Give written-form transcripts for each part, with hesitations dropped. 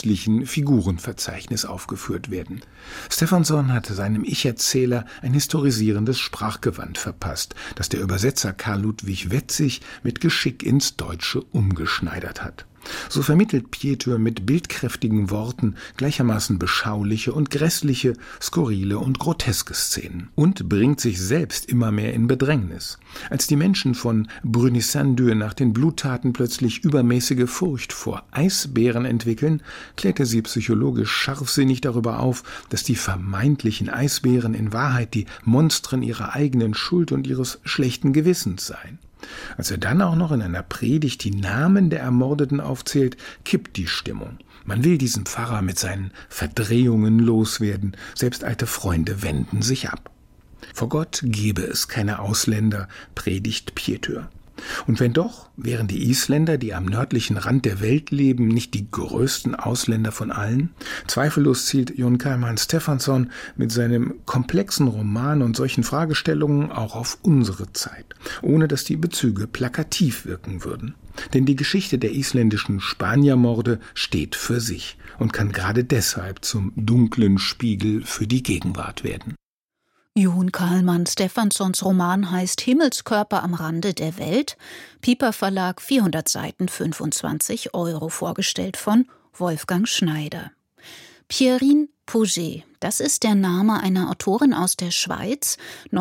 künstlichen Figurenverzeichnis aufgeführt werden. Stephenson hatte seinem Ich-Erzähler ein historisierendes Sprachgewand verpasst, das der Übersetzer Karl Ludwig Wetzig mit Geschick ins Deutsche umgeschneidert hat. So vermittelt Pieter mit bildkräftigen Worten gleichermaßen beschauliche und grässliche, skurrile und groteske Szenen und bringt sich selbst immer mehr in Bedrängnis. Als die Menschen von Brunissen-Deux nach den Bluttaten plötzlich übermäßige Furcht vor Eisbären entwickeln, klärt er sie psychologisch scharfsinnig darüber auf, dass die vermeintlichen Eisbären in Wahrheit die Monstren ihrer eigenen Schuld und ihres schlechten Gewissens seien. Als er dann auch noch in einer Predigt die Namen der Ermordeten aufzählt, kippt die Stimmung. Man will diesen Pfarrer mit seinen Verdrehungen loswerden, selbst alte Freunde wenden sich ab. Vor Gott gebe es keine Ausländer, predigt Pieter. Und wenn doch, wären die Isländer, die am nördlichen Rand der Welt leben, nicht die größten Ausländer von allen? Zweifellos zielt Jón Kalman Stefánsson mit seinem komplexen Roman und solchen Fragestellungen auch auf unsere Zeit, ohne dass die Bezüge plakativ wirken würden. Denn die Geschichte der isländischen Spaniermorde steht für sich und kann gerade deshalb zum dunklen Spiegel für die Gegenwart werden. Jón Kalman Stefánssons Roman heißt Himmelskörper am Rande der Welt. Piper Verlag, 400 Seiten, 25 €, vorgestellt von Wolfgang Schneider. Pierrine Pouget, das ist der Name einer Autorin aus der Schweiz.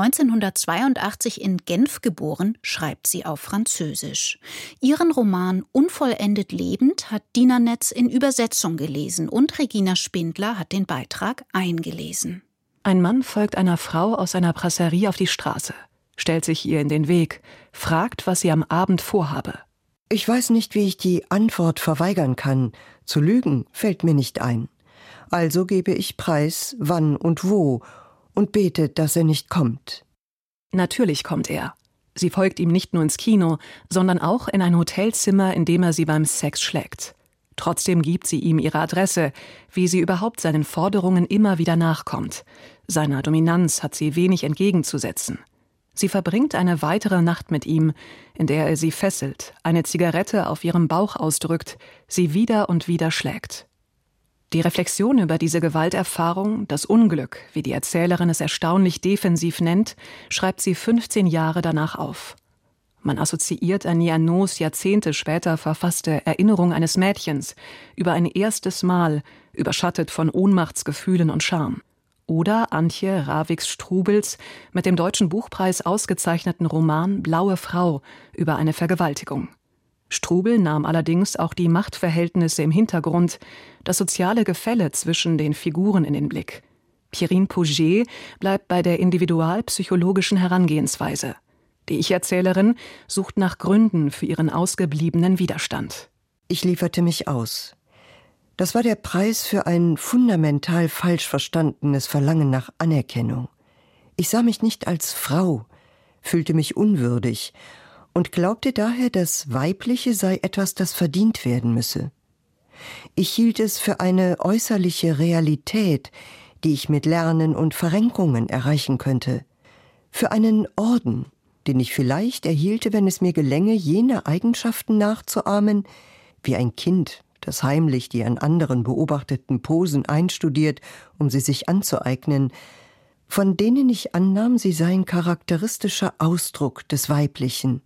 1982 in Genf geboren, schreibt sie auf Französisch. Ihren Roman Unvollendet lebend hat Dina Netz in Übersetzung gelesen und Regina Spindler hat den Beitrag eingelesen. Ein Mann folgt einer Frau aus einer Brasserie auf die Straße, stellt sich ihr in den Weg, fragt, was sie am Abend vorhabe. Ich weiß nicht, wie ich die Antwort verweigern kann. Zu lügen fällt mir nicht ein. Also gebe ich preis, wann und wo, und bete, dass er nicht kommt. Natürlich kommt er. Sie folgt ihm nicht nur ins Kino, sondern auch in ein Hotelzimmer, in dem er sie beim Sex schlägt. Trotzdem gibt sie ihm ihre Adresse, wie sie überhaupt seinen Forderungen immer wieder nachkommt. Seiner Dominanz hat sie wenig entgegenzusetzen. Sie verbringt eine weitere Nacht mit ihm, in der er sie fesselt, eine Zigarette auf ihrem Bauch ausdrückt, sie wieder und wieder schlägt. Die Reflexion über diese Gewalterfahrung, das Unglück, wie die Erzählerin es erstaunlich defensiv nennt, schreibt sie 15 Jahre danach auf. Man assoziiert Annie Ernauds Jahrzehnte später verfasste Erinnerung eines Mädchens über ein erstes Mal, überschattet von Ohnmachtsgefühlen und Scham. Oder Antje Ravix-Strubels mit dem Deutschen Buchpreis ausgezeichneten Roman Blaue Frau über eine Vergewaltigung. Strubel nahm allerdings auch die Machtverhältnisse im Hintergrund, das soziale Gefälle zwischen den Figuren in den Blick. Pierrine Pouget bleibt bei der individualpsychologischen Herangehensweise. Die Ich-Erzählerin sucht nach Gründen für ihren ausgebliebenen Widerstand. Ich lieferte mich aus. Das war der Preis für ein fundamental falsch verstandenes Verlangen nach Anerkennung. Ich sah mich nicht als Frau, fühlte mich unwürdig und glaubte daher, das Weibliche sei etwas, das verdient werden müsse. Ich hielt es für eine äußerliche Realität, die ich mit Lernen und Verrenkungen erreichen könnte. Für einen Orden, den ich vielleicht erhielte, wenn es mir gelänge, jene Eigenschaften nachzuahmen, wie ein Kind, das heimlich die an anderen beobachteten Posen einstudiert, um sie sich anzueignen, von denen ich annahm, sie seien charakteristischer Ausdruck des Weiblichen.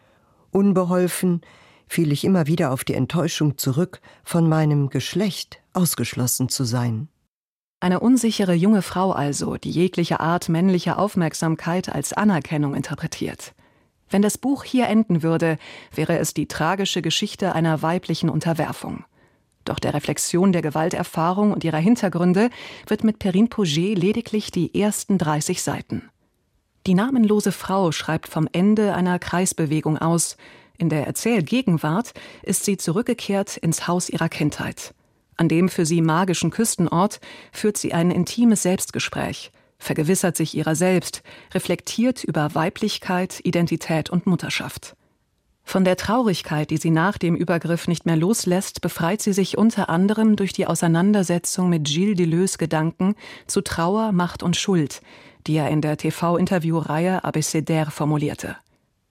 Unbeholfen fiel ich immer wieder auf die Enttäuschung zurück, von meinem Geschlecht ausgeschlossen zu sein. Eine unsichere junge Frau also, die jegliche Art männlicher Aufmerksamkeit als Anerkennung interpretiert. Wenn das Buch hier enden würde, wäre es die tragische Geschichte einer weiblichen Unterwerfung. Doch der Reflexion der Gewalterfahrung und ihrer Hintergründe wird mit Pierrine Pouget lediglich die ersten 30 Seiten. Die namenlose Frau schreibt vom Ende einer Kreisbewegung aus. In der Erzählgegenwart ist sie zurückgekehrt ins Haus ihrer Kindheit. An dem für sie magischen Küstenort führt sie ein intimes Selbstgespräch, vergewissert sich ihrer selbst, reflektiert über Weiblichkeit, Identität und Mutterschaft. Von der Traurigkeit, die sie nach dem Übergriff nicht mehr loslässt, befreit sie sich unter anderem durch die Auseinandersetzung mit Gilles Deleuze' Gedanken zu Trauer, Macht und Schuld, die er in der TV-Interviewreihe Abécédaire formulierte.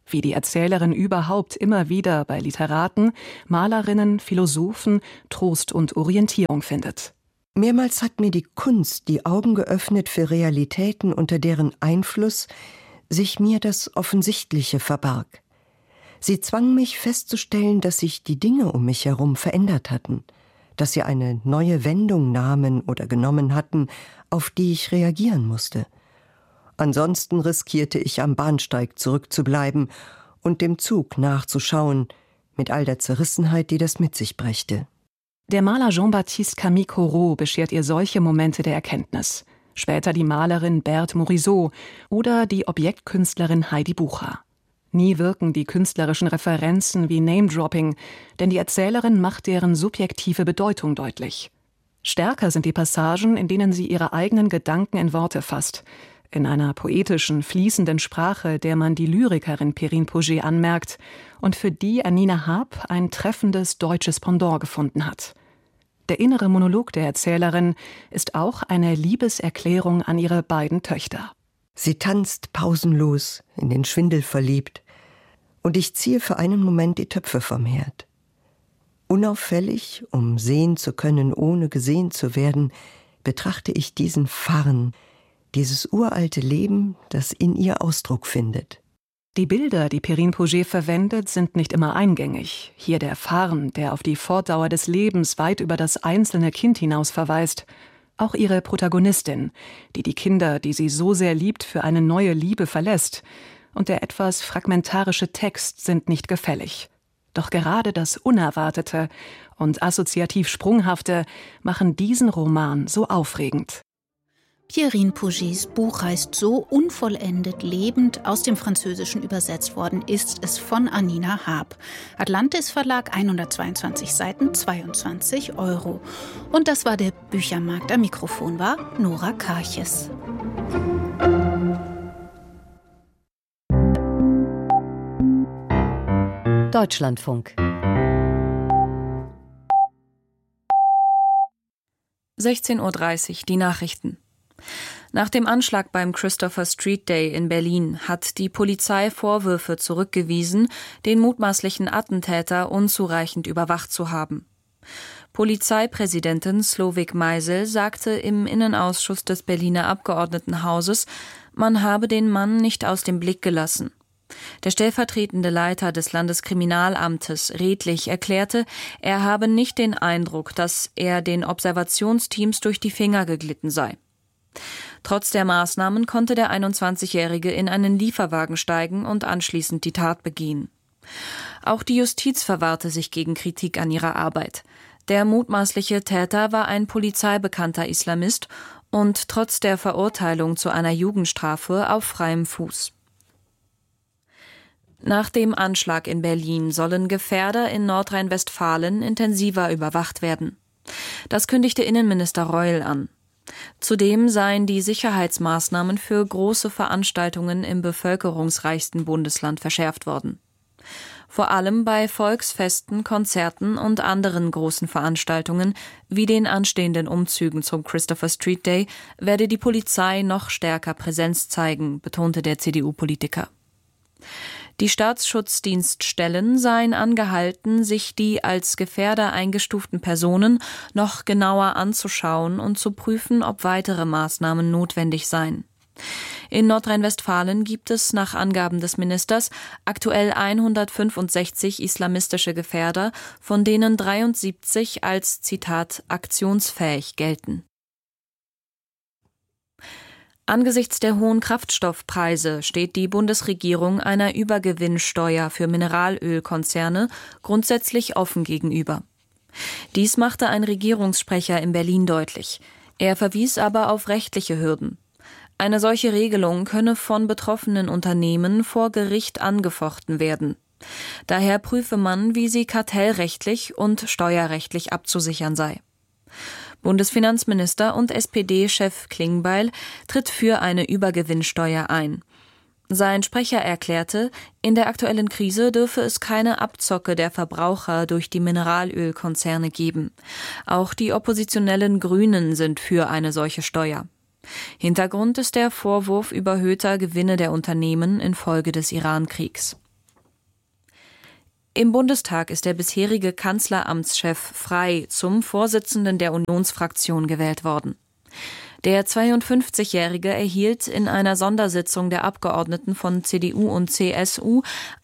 wie die Erzählerin überhaupt immer wieder bei Literaten, Malerinnen, Philosophen Trost und Orientierung findet. Mehrmals hat mir die Kunst die Augen geöffnet für Realitäten, unter deren Einfluss sich mir das Offensichtliche verbarg. Sie zwang mich festzustellen, dass sich die Dinge um mich herum verändert hatten, dass sie eine neue Wendung nahmen oder genommen hatten, auf die ich reagieren musste. Ansonsten riskierte ich, am Bahnsteig zurückzubleiben und dem Zug nachzuschauen, mit all der Zerrissenheit, die das mit sich brächte. Der Maler Jean-Baptiste Camille Corot beschert ihr solche Momente der Erkenntnis. Später die Malerin Berthe Morisot oder die Objektkünstlerin Heidi Bucher. Nie wirken die künstlerischen Referenzen wie Name-Dropping, denn die Erzählerin macht deren subjektive Bedeutung deutlich. Stärker sind die Passagen, in denen sie ihre eigenen Gedanken in Worte fasst, in einer poetischen, fließenden Sprache, der man die Lyrikerin Perrine Pouget anmerkt und für die Annina Haab ein treffendes deutsches Pendant gefunden hat. Der innere Monolog der Erzählerin ist auch eine Liebeserklärung an ihre beiden Töchter. Sie tanzt pausenlos, in den Schwindel verliebt, und ich ziehe für einen Moment die Töpfe vom Herd. Unauffällig, um sehen zu können, ohne gesehen zu werden, betrachte ich diesen Farn, dieses uralte Leben, das in ihr Ausdruck findet. Die Bilder, die Perrine Pouget verwendet, sind nicht immer eingängig. Hier der Farn, der auf die Fortdauer des Lebens weit über das einzelne Kind hinaus verweist. Auch ihre Protagonistin, die Kinder, die sie so sehr liebt, für eine neue Liebe verlässt. Und der etwas fragmentarische Text sind nicht gefällig. Doch gerade das Unerwartete und assoziativ Sprunghafte machen diesen Roman so aufregend. Perrine Pougets Buch heißt so unvollendet lebend, aus dem Französischen übersetzt worden ist es von Annina Haab. Atlantis Verlag, 122 Seiten, 22 €. Und das war der Büchermarkt. Am Mikrofon war Nora Karches. Deutschlandfunk. 16:30 Uhr, die Nachrichten. Nach dem Anschlag beim Christopher Street Day in Berlin hat die Polizei Vorwürfe zurückgewiesen, den mutmaßlichen Attentäter unzureichend überwacht zu haben. Polizeipräsidentin Slowik Meisel sagte im Innenausschuss des Berliner Abgeordnetenhauses, man habe den Mann nicht aus dem Blick gelassen. Der stellvertretende Leiter des Landeskriminalamtes Redlich erklärte, er habe nicht den Eindruck, dass er den Observationsteams durch die Finger geglitten sei. Trotz der Maßnahmen konnte der 21-Jährige in einen Lieferwagen steigen und anschließend die Tat begehen. Auch die Justiz verwahrte sich gegen Kritik an ihrer Arbeit. Der mutmaßliche Täter war ein polizeibekannter Islamist und trotz der Verurteilung zu einer Jugendstrafe auf freiem Fuß. Nach dem Anschlag in Berlin sollen Gefährder in Nordrhein-Westfalen intensiver überwacht werden. Das kündigte Innenminister Reul an. Zudem seien die Sicherheitsmaßnahmen für große Veranstaltungen im bevölkerungsreichsten Bundesland verschärft worden. Vor allem bei Volksfesten, Konzerten und anderen großen Veranstaltungen wie den anstehenden Umzügen zum Christopher Street Day werde die Polizei noch stärker Präsenz zeigen, betonte der CDU-Politiker. Die Staatsschutzdienststellen seien angehalten, sich die als Gefährder eingestuften Personen noch genauer anzuschauen und zu prüfen, ob weitere Maßnahmen notwendig seien. In Nordrhein-Westfalen gibt es nach Angaben des Ministers aktuell 165 islamistische Gefährder, von denen 73 als, Zitat, aktionsfähig gelten. Angesichts der hohen Kraftstoffpreise steht die Bundesregierung einer Übergewinnsteuer für Mineralölkonzerne grundsätzlich offen gegenüber. Dies machte ein Regierungssprecher in Berlin deutlich. Er verwies aber auf rechtliche Hürden. Eine solche Regelung könne von betroffenen Unternehmen vor Gericht angefochten werden. Daher prüfe man, wie sie kartellrechtlich und steuerrechtlich abzusichern sei. Bundesfinanzminister und SPD-Chef Klingbeil tritt für eine Übergewinnsteuer ein. Sein Sprecher erklärte, in der aktuellen Krise dürfe es keine Abzocke der Verbraucher durch die Mineralölkonzerne geben. Auch die oppositionellen Grünen sind für eine solche Steuer. Hintergrund ist der Vorwurf überhöhter Gewinne der Unternehmen infolge des Iran-Kriegs. Im Bundestag ist der bisherige Kanzleramtschef Frey zum Vorsitzenden der Unionsfraktion gewählt worden. Der 52-Jährige erhielt in einer Sondersitzung der Abgeordneten von CDU und CSU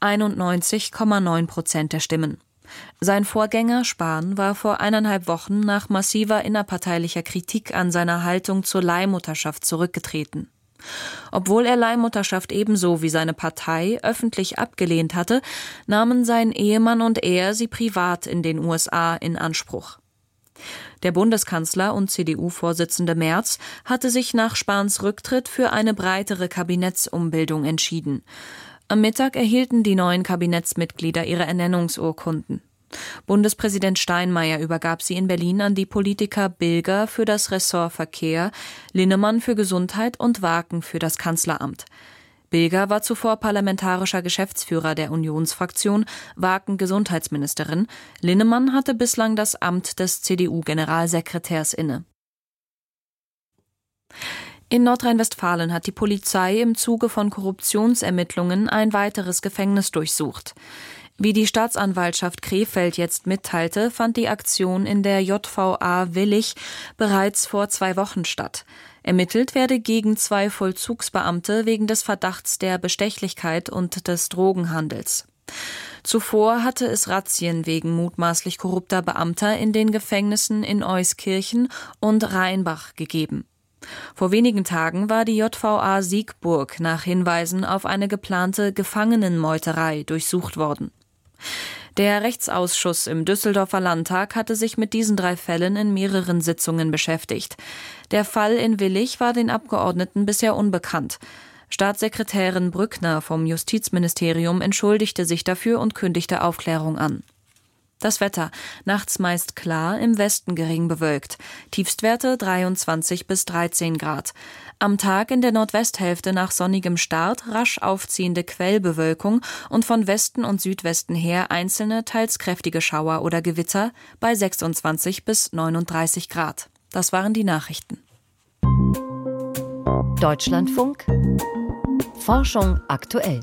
91,9% der Stimmen. Sein Vorgänger Spahn war vor 1,5 Wochen nach massiver innerparteilicher Kritik an seiner Haltung zur Leihmutterschaft zurückgetreten. Obwohl er Leihmutterschaft ebenso wie seine Partei öffentlich abgelehnt hatte, nahmen sein Ehemann und er sie privat in den USA in Anspruch. Der Bundeskanzler und CDU-Vorsitzende Merz hatte sich nach Spahns Rücktritt für eine breitere Kabinettsumbildung entschieden. Am Mittag erhielten die neuen Kabinettsmitglieder ihre Ernennungsurkunden. Bundespräsident Steinmeier übergab sie in Berlin an die Politiker Bilger für das Ressort Verkehr, Linnemann für Gesundheit und Waken für das Kanzleramt. Bilger war zuvor parlamentarischer Geschäftsführer der Unionsfraktion, Waken Gesundheitsministerin. Linnemann hatte bislang das Amt des CDU-Generalsekretärs inne. In Nordrhein-Westfalen hat die Polizei im Zuge von Korruptionsermittlungen ein weiteres Gefängnis durchsucht. Wie die Staatsanwaltschaft Krefeld jetzt mitteilte, fand die Aktion in der JVA Willich bereits vor 2 Wochen statt. Ermittelt werde gegen 2 Vollzugsbeamte wegen des Verdachts der Bestechlichkeit und des Drogenhandels. Zuvor hatte es Razzien wegen mutmaßlich korrupter Beamter in den Gefängnissen in Euskirchen und Rheinbach gegeben. Vor wenigen Tagen war die JVA Siegburg nach Hinweisen auf eine geplante Gefangenenmeuterei durchsucht worden. Der Rechtsausschuss im Düsseldorfer Landtag hatte sich mit diesen 3 Fällen in mehreren Sitzungen beschäftigt. Der Fall in Willich war den Abgeordneten bisher unbekannt. Staatssekretärin Brückner vom Justizministerium entschuldigte sich dafür und kündigte Aufklärung an. Das Wetter: nachts meist klar, im Westen gering bewölkt. Tiefstwerte 23 bis 13 Grad. Am Tag in der Nordwesthälfte nach sonnigem Start rasch aufziehende Quellbewölkung und von Westen und Südwesten her einzelne, teils kräftige Schauer oder Gewitter bei 26 bis 39 Grad. Das waren die Nachrichten. Deutschlandfunk Forschung aktuell.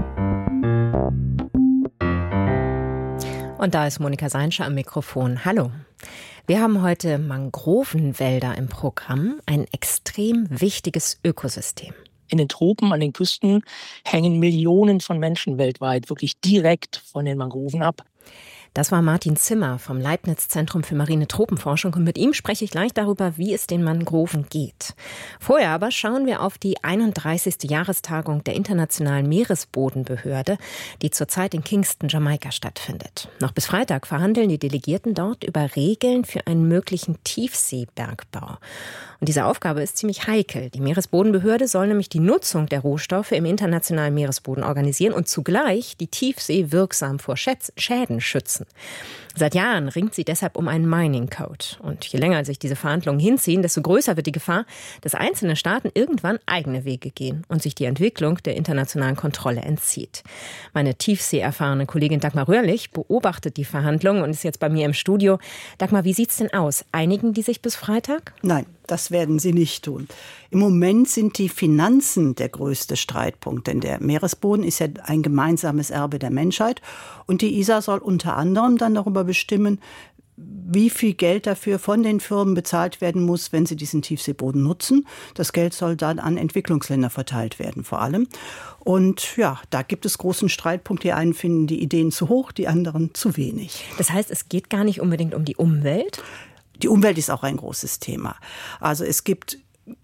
Und da ist Monika Seinscher am Mikrofon. Hallo. Wir haben heute Mangrovenwälder im Programm, ein extrem wichtiges Ökosystem. In den Tropen, an den Küsten hängen Millionen von Menschen weltweit wirklich direkt von den Mangroven ab. Das war Martin Zimmer vom Leibniz-Zentrum für marine Tropenforschung und mit ihm spreche ich gleich darüber, wie es den Mangroven geht. Vorher aber schauen wir auf die 31. Jahrestagung der Internationalen Meeresbodenbehörde, die zurzeit in Kingston, Jamaika stattfindet. Noch bis Freitag verhandeln die Delegierten dort über Regeln für einen möglichen Tiefseebergbau. Und diese Aufgabe ist ziemlich heikel. Die Meeresbodenbehörde soll nämlich die Nutzung der Rohstoffe im internationalen Meeresboden organisieren und zugleich die Tiefsee wirksam vor Schäden schützen. Seit Jahren ringt sie deshalb um einen Mining Code. Und je länger sich diese Verhandlungen hinziehen, desto größer wird die Gefahr, dass einzelne Staaten irgendwann eigene Wege gehen und sich die Entwicklung der internationalen Kontrolle entzieht. Meine Tiefsee-erfahrene Kollegin Dagmar Röhrlich beobachtet die Verhandlungen und ist jetzt bei mir im Studio. Dagmar, wie sieht's denn aus? Einigen die sich bis Freitag? Nein, das werden sie nicht tun. Im Moment sind die Finanzen der größte Streitpunkt, denn der Meeresboden ist ja ein gemeinsames Erbe der Menschheit und die ISA soll unter anderem dann darüber bestimmen, wie viel Geld dafür von den Firmen bezahlt werden muss, wenn sie diesen Tiefseeboden nutzen. Das Geld soll dann an Entwicklungsländer verteilt werden vor allem. Und ja, da gibt es großen Streitpunkt. Die einen finden die Ideen zu hoch, die anderen zu wenig. Das heißt, es geht gar nicht unbedingt um die Umwelt? Die Umwelt ist auch ein großes Thema. Also es geht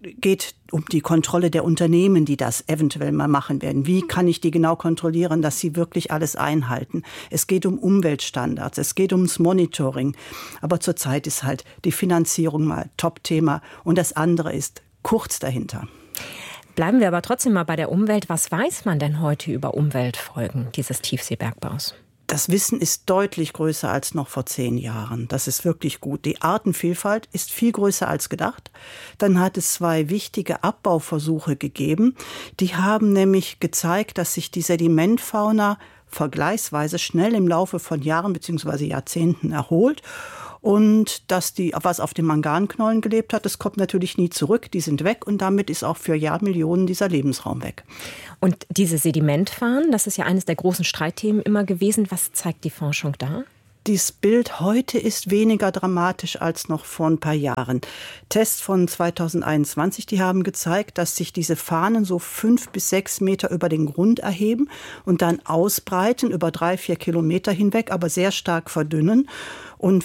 um die Kontrolle der Unternehmen, die das eventuell mal machen werden. Wie kann ich die genau kontrollieren, dass sie wirklich alles einhalten? Es geht um Umweltstandards, es geht ums Monitoring. Aber zurzeit ist halt die Finanzierung mal Top-Thema und das andere ist kurz dahinter. Bleiben wir aber trotzdem mal bei der Umwelt. Was weiß man denn heute über Umweltfolgen dieses Tiefseebergbaus? Das Wissen ist deutlich größer als noch vor 10 Jahren. Das ist wirklich gut. Die Artenvielfalt ist viel größer als gedacht. Dann hat es 2 wichtige Abbauversuche gegeben. Die haben nämlich gezeigt, dass sich die Sedimentfauna vergleichsweise schnell im Laufe von Jahren bzw. Jahrzehnten erholt. Und was auf den Manganknollen gelebt hat, das kommt natürlich nie zurück. Die sind weg und damit ist auch für Jahrmillionen dieser Lebensraum weg. Und diese Sedimentfarnen, das ist ja eines der großen Streitthemen immer gewesen. Was zeigt die Forschung da? Dieses Bild heute ist weniger dramatisch als noch vor ein paar Jahren. Tests von 2021, die haben gezeigt, dass sich diese Fahnen so 5 bis 6 Meter über den Grund erheben und dann ausbreiten über 3-4 Kilometer hinweg, aber sehr stark verdünnen. Und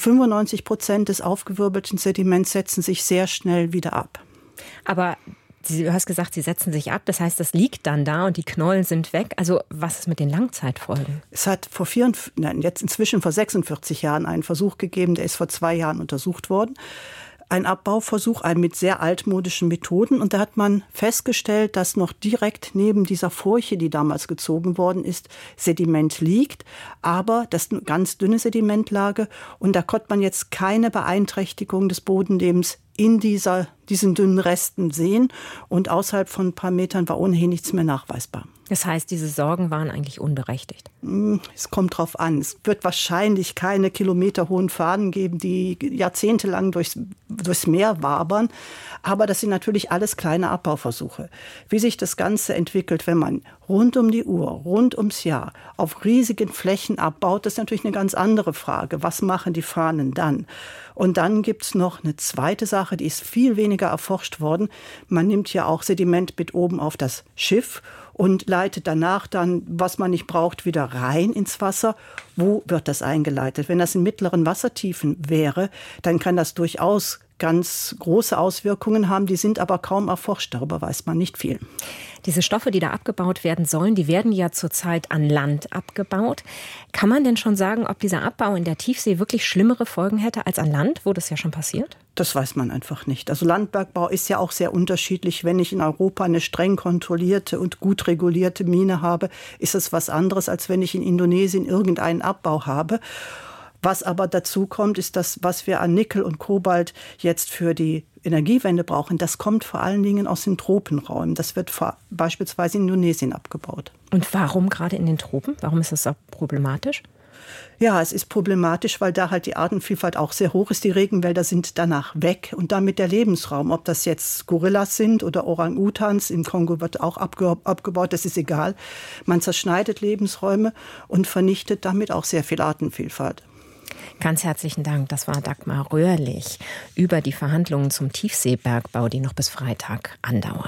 95% des aufgewirbelten Sediments setzen sich sehr schnell wieder ab. Aber du hast gesagt, sie setzen sich ab. Das heißt, das liegt dann da und die Knollen sind weg. Also was ist mit den Langzeitfolgen? Es hat jetzt inzwischen vor 46 Jahren einen Versuch gegeben, der ist vor 2 Jahren untersucht worden. Ein Abbauversuch, mit sehr altmodischen Methoden. Und da hat man festgestellt, dass noch direkt neben dieser Furche, die damals gezogen worden ist, Sediment liegt. Aber das ist eine ganz dünne Sedimentlage. Und da konnte man jetzt keine Beeinträchtigung des Bodenlebens in diesen dünnen Resten sehen. Und außerhalb von ein paar Metern war ohnehin nichts mehr nachweisbar. Das heißt, diese Sorgen waren eigentlich unberechtigt? Es kommt drauf an. Es wird wahrscheinlich keine kilometerhohen Fahnen geben, die jahrzehntelang durchs Meer wabern. Aber das sind natürlich alles kleine Abbauversuche. Wie sich das Ganze entwickelt, wenn man rund um die Uhr, rund ums Jahr auf riesigen Flächen abbaut, das ist natürlich eine ganz andere Frage. Was machen die Fahnen dann? Und dann gibt es noch eine zweite Sache, die ist viel weniger erforscht worden. Man nimmt ja auch Sediment mit oben auf das Schiff und leitet danach dann, was man nicht braucht, wieder rein ins Wasser. Wo wird das eingeleitet? Wenn das in mittleren Wassertiefen wäre, dann kann das durchaus ganz große Auswirkungen haben. Die sind aber kaum erforscht. Darüber weiß man nicht viel. Diese Stoffe, die da abgebaut werden sollen, die werden ja zurzeit an Land abgebaut. Kann man denn schon sagen, ob dieser Abbau in der Tiefsee wirklich schlimmere Folgen hätte als an Land, wo das ja schon passiert? Das weiß man einfach nicht. Also Landbergbau ist ja auch sehr unterschiedlich. Wenn ich in Europa eine streng kontrollierte und gut regulierte Mine habe, ist es was anderes, als wenn ich in Indonesien irgendeinen Abbau habe. Was aber dazu kommt, ist das, was wir an Nickel und Kobalt jetzt für die Energiewende brauchen, das kommt vor allen Dingen aus den Tropenräumen. Das wird beispielsweise in Indonesien abgebaut. Und warum gerade in den Tropen? Warum ist das so problematisch? Ja, es ist problematisch, weil da halt die Artenvielfalt auch sehr hoch ist. Die Regenwälder sind danach weg und damit der Lebensraum. Ob das jetzt Gorillas sind oder Orang-Utans, im Kongo wird auch abgebaut, das ist egal. Man zerschneidet Lebensräume und vernichtet damit auch sehr viel Artenvielfalt. Ganz herzlichen Dank. Das war Dagmar Röhrlich über die Verhandlungen zum Tiefseebergbau, die noch bis Freitag andauern.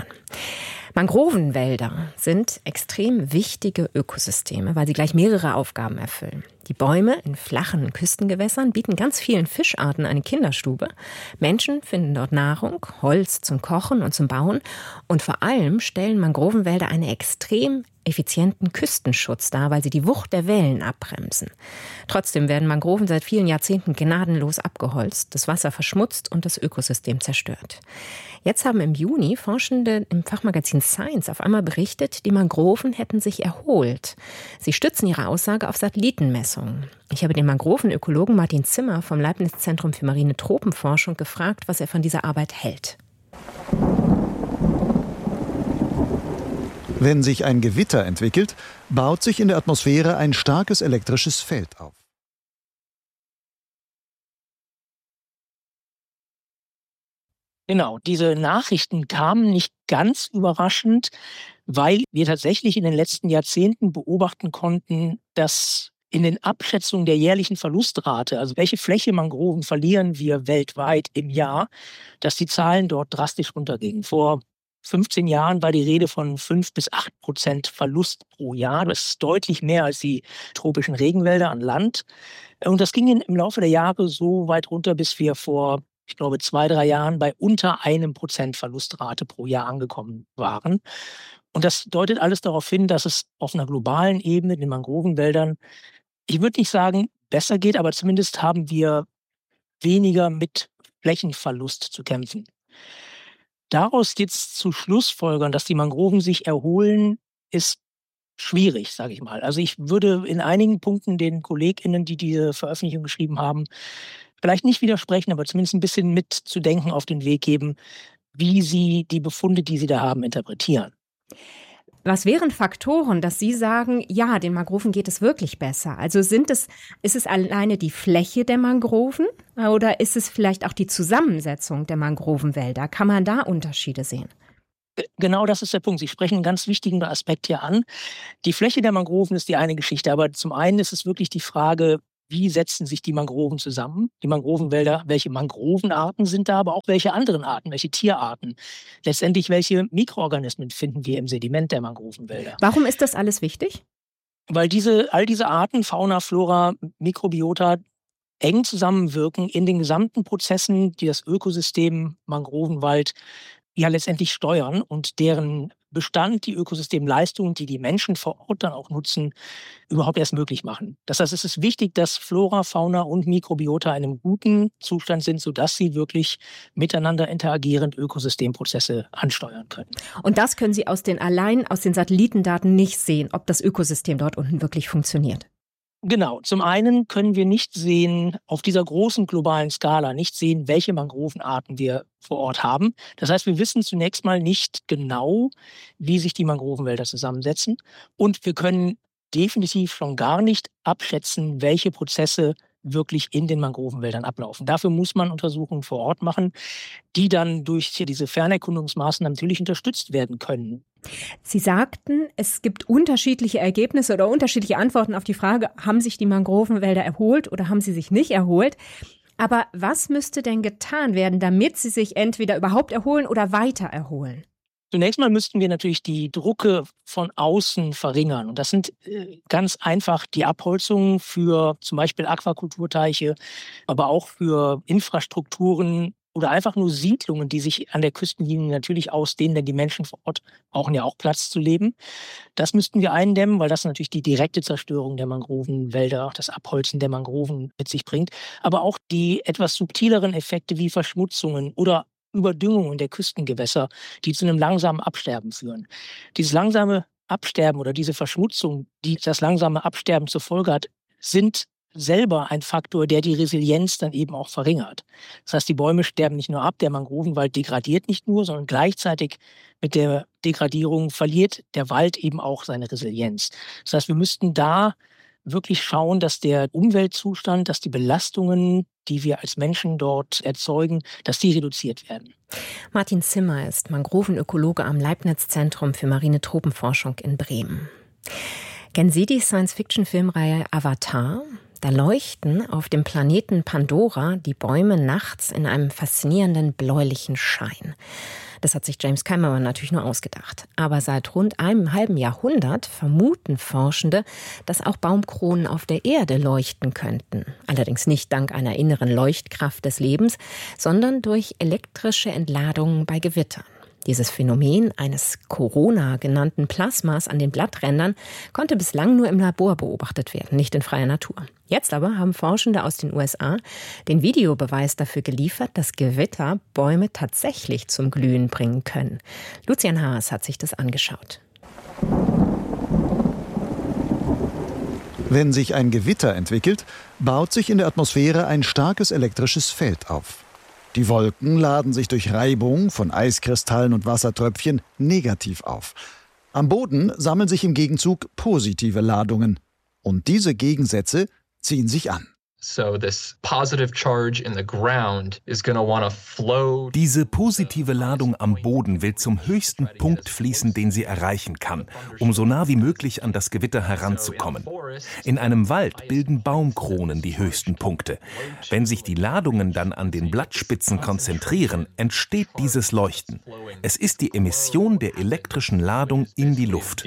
Mangrovenwälder sind extrem wichtige Ökosysteme, weil sie gleich mehrere Aufgaben erfüllen. Die Bäume in flachen Küstengewässern bieten ganz vielen Fischarten eine Kinderstube. Menschen finden dort Nahrung, Holz zum Kochen und zum Bauen. Und vor allem stellen Mangrovenwälder einen extrem effizienten Küstenschutz dar, weil sie die Wucht der Wellen abbremsen. Trotzdem werden Mangroven seit vielen Jahrzehnten gnadenlos abgeholzt, das Wasser verschmutzt und das Ökosystem zerstört. Jetzt haben im Juni Forschende im Fachmagazin Science auf einmal berichtet, die Mangroven hätten sich erholt. Sie stützen ihre Aussage auf Satellitenmessungen. Ich habe den Mangrovenökologen Martin Zimmer vom Leibniz-Zentrum für marine Tropenforschung gefragt, was er von dieser Arbeit hält. Wenn sich ein Gewitter entwickelt, baut sich in der Atmosphäre ein starkes elektrisches Feld auf. Genau, diese Nachrichten kamen nicht ganz überraschend, weil wir tatsächlich in den letzten Jahrzehnten beobachten konnten, dass in den Abschätzungen der jährlichen Verlustrate, also welche Fläche Mangroven verlieren wir weltweit im Jahr, dass die Zahlen dort drastisch runtergingen. Vor 15 Jahren war die Rede von 5-8% Verlust pro Jahr. Das ist deutlich mehr als die tropischen Regenwälder an Land. Und das ging im Laufe der Jahre so weit runter, bis wir vor, ich glaube, 2-3 Jahren bei unter 1% Verlustrate pro Jahr angekommen waren. Und das deutet alles darauf hin, dass es auf einer globalen Ebene, den Mangrovenwäldern, ich würde nicht sagen, besser geht, aber zumindest haben wir weniger mit Flächenverlust zu kämpfen. Daraus jetzt zu schlussfolgern, dass die Mangroven sich erholen, ist schwierig, sage ich mal. Also ich würde in einigen Punkten den KollegInnen, die diese Veröffentlichung geschrieben haben, vielleicht nicht widersprechen, aber zumindest ein bisschen mitzudenken auf den Weg geben, wie sie die Befunde, die sie da haben, interpretieren. Was wären Faktoren, dass Sie sagen, ja, den Mangroven geht es wirklich besser? Also ist es alleine die Fläche der Mangroven oder ist es vielleicht auch die Zusammensetzung der Mangrovenwälder? Kann man da Unterschiede sehen? Genau das ist der Punkt. Sie sprechen einen ganz wichtigen Aspekt hier an. Die Fläche der Mangroven ist die eine Geschichte, aber zum einen ist es wirklich die Frage, wie setzen sich die Mangroven zusammen? Die Mangrovenwälder, welche Mangrovenarten sind da, aber auch welche anderen Arten, welche Tierarten? Letztendlich, welche Mikroorganismen finden wir im Sediment der Mangrovenwälder? Warum ist das alles wichtig? Weil all diese Arten, Fauna, Flora, Mikrobiota, eng zusammenwirken in den gesamten Prozessen, die das Ökosystem Mangrovenwald ja letztendlich steuern und deren Bestand, die Ökosystemleistungen, die die Menschen vor Ort dann auch nutzen, überhaupt erst möglich machen. Das heißt, es ist wichtig, dass Flora, Fauna und Mikrobiota in einem guten Zustand sind, sodass sie wirklich miteinander interagierend Ökosystemprozesse ansteuern können. Und das können Sie allein aus den Satellitendaten nicht sehen, ob das Ökosystem dort unten wirklich funktioniert. Genau. Zum einen können wir nicht sehen, auf dieser großen globalen Skala nicht sehen, welche Mangrovenarten wir vor Ort haben. Das heißt, wir wissen zunächst mal nicht genau, wie sich die Mangrovenwälder zusammensetzen. Und wir können definitiv schon gar nicht abschätzen, welche Prozesse wirklich in den Mangrovenwäldern ablaufen. Dafür muss man Untersuchungen vor Ort machen, die dann durch diese Fernerkundungsmaßnahmen natürlich unterstützt werden können. Sie sagten, es gibt unterschiedliche Ergebnisse oder unterschiedliche Antworten auf die Frage, haben sich die Mangrovenwälder erholt oder haben sie sich nicht erholt? Aber was müsste denn getan werden, damit sie sich entweder überhaupt erholen oder weiter erholen? Zunächst mal müssten wir natürlich die Drucke von außen verringern. Und das sind ganz einfach die Abholzungen für zum Beispiel Aquakulturteiche, aber auch für Infrastrukturen oder einfach nur Siedlungen, die sich an der Küstenlinie natürlich ausdehnen, denn die Menschen vor Ort brauchen ja auch Platz zu leben. Das müssten wir eindämmen, weil das natürlich die direkte Zerstörung der Mangrovenwälder, das Abholzen der Mangroven mit sich bringt. Aber auch die etwas subtileren Effekte wie Verschmutzungen oder Überdüngung der Küstengewässer, die zu einem langsamen Absterben führen. Dieses langsame Absterben oder diese Verschmutzung, die das langsame Absterben zur Folge hat, sind selber ein Faktor, der die Resilienz dann eben auch verringert. Das heißt, die Bäume sterben nicht nur ab, der Mangrovenwald degradiert nicht nur, sondern gleichzeitig mit der Degradierung verliert der Wald eben auch seine Resilienz. Das heißt, wir müssten da wirklich schauen, dass der Umweltzustand, dass die Belastungen, die wir als Menschen dort erzeugen, dass die reduziert werden. Martin Zimmer ist Mangrovenökologe am Leibniz-Zentrum für marine Tropenforschung in Bremen. Kennen Sie die Science-Fiction-Filmreihe Avatar? Da leuchten auf dem Planeten Pandora die Bäume nachts in einem faszinierenden bläulichen Schein. Das hat sich James Cameron natürlich nur ausgedacht. Aber seit rund einem halben Jahrhundert vermuten Forschende, dass auch Baumkronen auf der Erde leuchten könnten. Allerdings nicht dank einer inneren Leuchtkraft des Lebens, sondern durch elektrische Entladungen bei Gewittern. Dieses Phänomen eines Corona genannten Plasmas an den Blatträndern konnte bislang nur im Labor beobachtet werden, nicht in freier Natur. Jetzt aber haben Forschende aus den USA den Videobeweis dafür geliefert, dass Gewitter Bäume tatsächlich zum Glühen bringen können. Lucian Haas hat sich das angeschaut. Wenn sich ein Gewitter entwickelt, baut sich in der Atmosphäre ein starkes elektrisches Feld auf. Die Wolken laden sich durch Reibung von Eiskristallen und Wassertröpfchen negativ auf. Am Boden sammeln sich im Gegenzug positive Ladungen. Und diese Gegensätze ziehen sich an. Diese positive Ladung am Boden will zum höchsten Punkt fließen, den sie erreichen kann, um so nah wie möglich an das Gewitter heranzukommen. In einem Wald bilden Baumkronen die höchsten Punkte. Wenn sich die Ladungen dann an den Blattspitzen konzentrieren, entsteht dieses Leuchten. Es ist die Emission der elektrischen Ladung in die Luft.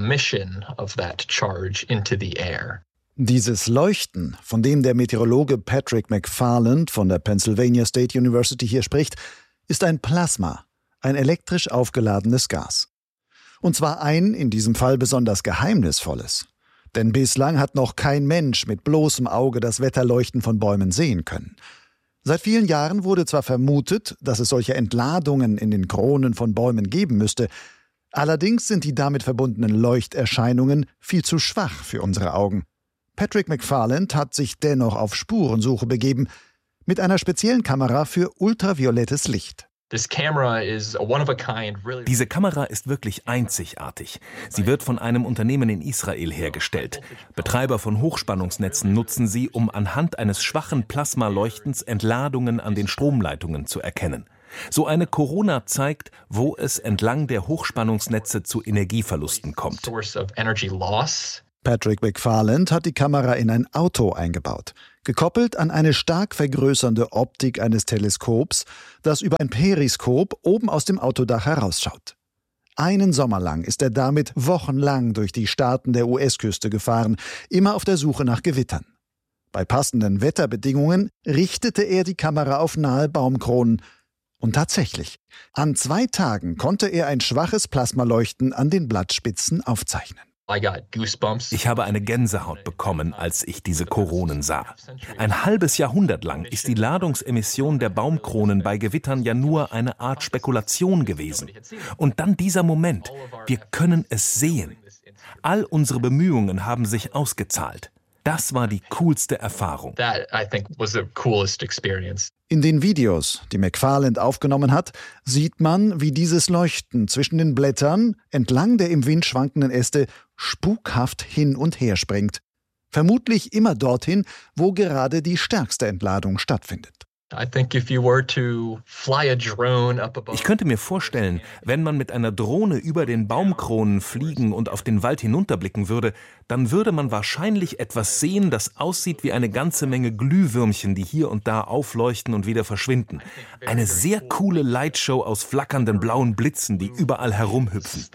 Dieses Leuchten, von dem der Meteorologe Patrick McFarland von der Pennsylvania State University hier spricht, ist ein Plasma, ein elektrisch aufgeladenes Gas. Und zwar ein, in diesem Fall besonders geheimnisvolles. Denn bislang hat noch kein Mensch mit bloßem Auge das Wetterleuchten von Bäumen sehen können. Seit vielen Jahren wurde zwar vermutet, dass es solche Entladungen in den Kronen von Bäumen geben müsste, allerdings sind die damit verbundenen Leuchterscheinungen viel zu schwach für unsere Augen. Patrick McFarland hat sich dennoch auf Spurensuche begeben, mit einer speziellen Kamera für ultraviolettes Licht. Diese Kamera ist wirklich einzigartig. Sie wird von einem Unternehmen in Israel hergestellt. Betreiber von Hochspannungsnetzen nutzen sie, um anhand eines schwachen Plasmaleuchtens Entladungen an den Stromleitungen zu erkennen. So eine Corona zeigt, wo es entlang der Hochspannungsnetze zu Energieverlusten kommt. Patrick McFarland hat die Kamera in ein Auto eingebaut, gekoppelt an eine stark vergrößernde Optik eines Teleskops, das über ein Periskop oben aus dem Autodach herausschaut. Einen Sommer lang ist er damit wochenlang durch die Staaten der US-Küste gefahren, immer auf der Suche nach Gewittern. Bei passenden Wetterbedingungen richtete er die Kamera auf nahe Baumkronen. Und tatsächlich, an 2 Tagen konnte er ein schwaches Plasmaleuchten an den Blattspitzen aufzeichnen. Ich habe eine Gänsehaut bekommen, als ich diese Koronen sah. Ein halbes Jahrhundert lang ist die Ladungsemission der Baumkronen bei Gewittern ja nur eine Art Spekulation gewesen. Und dann dieser Moment, wir können es sehen. All unsere Bemühungen haben sich ausgezahlt. Das war die coolste Erfahrung. In den Videos, die McFarland aufgenommen hat, sieht man, wie dieses Leuchten zwischen den Blättern entlang der im Wind schwankenden Äste spukhaft hin und her springt. Vermutlich immer dorthin, wo gerade die stärkste Entladung stattfindet. Ich könnte mir vorstellen, wenn man mit einer Drohne über den Baumkronen fliegen und auf den Wald hinunterblicken würde, dann würde man wahrscheinlich etwas sehen, das aussieht wie eine ganze Menge Glühwürmchen, die hier und da aufleuchten und wieder verschwinden. Eine sehr coole Lightshow aus flackernden blauen Blitzen, die überall herumhüpfen.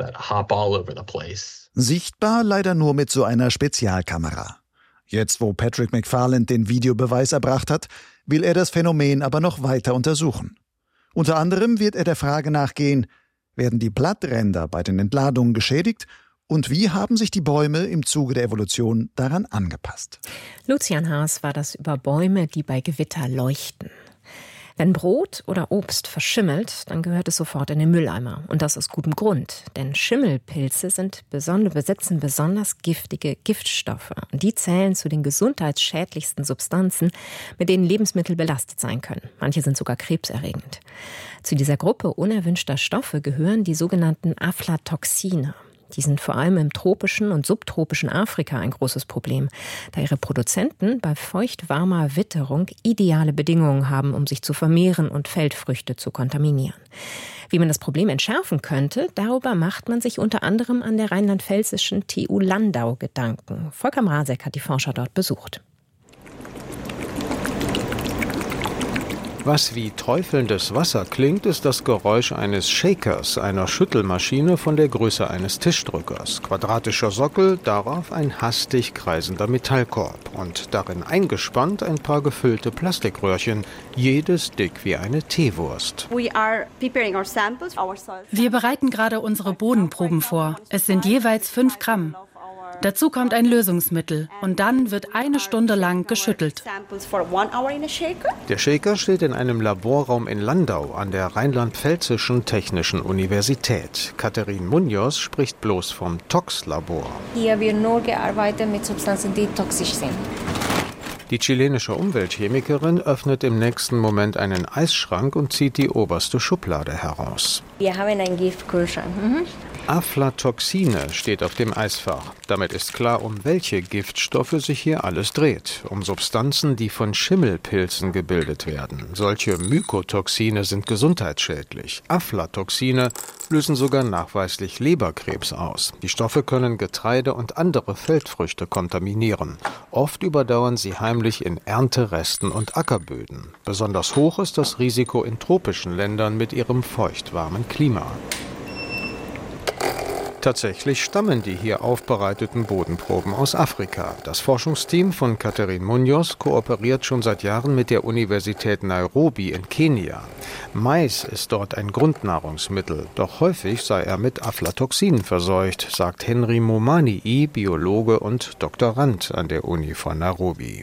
Sichtbar leider nur mit so einer Spezialkamera. Jetzt, wo Patrick McFarland den Videobeweis erbracht hat, will er das Phänomen aber noch weiter untersuchen. Unter anderem wird er der Frage nachgehen, werden die Blattränder bei den Entladungen geschädigt und wie haben sich die Bäume im Zuge der Evolution daran angepasst? Lucian Haas war das über Bäume, die bei Gewitter leuchten. Wenn Brot oder Obst verschimmelt, dann gehört es sofort in den Mülleimer. Und das aus gutem Grund. Denn Schimmelpilze besitzen besonders giftige Giftstoffe. Und die zählen zu den gesundheitsschädlichsten Substanzen, mit denen Lebensmittel belastet sein können. Manche sind sogar krebserregend. Zu dieser Gruppe unerwünschter Stoffe gehören die sogenannten Aflatoxine. Die sind vor allem im tropischen und subtropischen Afrika ein großes Problem, da ihre Produzenten bei feucht-warmer Witterung ideale Bedingungen haben, um sich zu vermehren und Feldfrüchte zu kontaminieren. Wie man das Problem entschärfen könnte, darüber macht man sich unter anderem an der rheinland-pfälzischen TU Landau Gedanken. Volker Mrazek hat die Forscher dort besucht. Was wie träufelndes Wasser klingt, ist das Geräusch eines Shakers, einer Schüttelmaschine von der Größe eines Tischdrückers. Quadratischer Sockel, darauf ein hastig kreisender Metallkorb und darin eingespannt ein paar gefüllte Plastikröhrchen, jedes dick wie eine Teewurst. Wir bereiten gerade unsere Bodenproben vor. Es sind jeweils 5 Gramm. Dazu kommt ein Lösungsmittel und dann wird 1 Stunde lang geschüttelt. Der Shaker steht in einem Laborraum in Landau an der Rheinland-Pfälzischen Technischen Universität. Catherine Munoz spricht bloß vom Tox-Labor. Hier wird nur gearbeitet mit Substanzen, die toxisch sind. Die chilenische Umweltchemikerin öffnet im nächsten Moment einen Eisschrank und zieht die oberste Schublade heraus. Wir haben einen Giftkühlschrank. Aflatoxine steht auf dem Eisfach. Damit ist klar, um welche Giftstoffe sich hier alles dreht. Um Substanzen, die von Schimmelpilzen gebildet werden. Solche Mykotoxine sind gesundheitsschädlich. Aflatoxine lösen sogar nachweislich Leberkrebs aus. Die Stoffe können Getreide und andere Feldfrüchte kontaminieren. Oft überdauern sie heimlich in Ernteresten und Ackerböden. Besonders hoch ist das Risiko in tropischen Ländern mit ihrem feuchtwarmen Klima. Tatsächlich stammen die hier aufbereiteten Bodenproben aus Afrika. Das Forschungsteam von Catherine Munoz kooperiert schon seit Jahren mit der Universität Nairobi in Kenia. Mais ist dort ein Grundnahrungsmittel, doch häufig sei er mit Aflatoxinen verseucht, sagt Henry Momanii, Biologe und Doktorand an der Uni von Nairobi.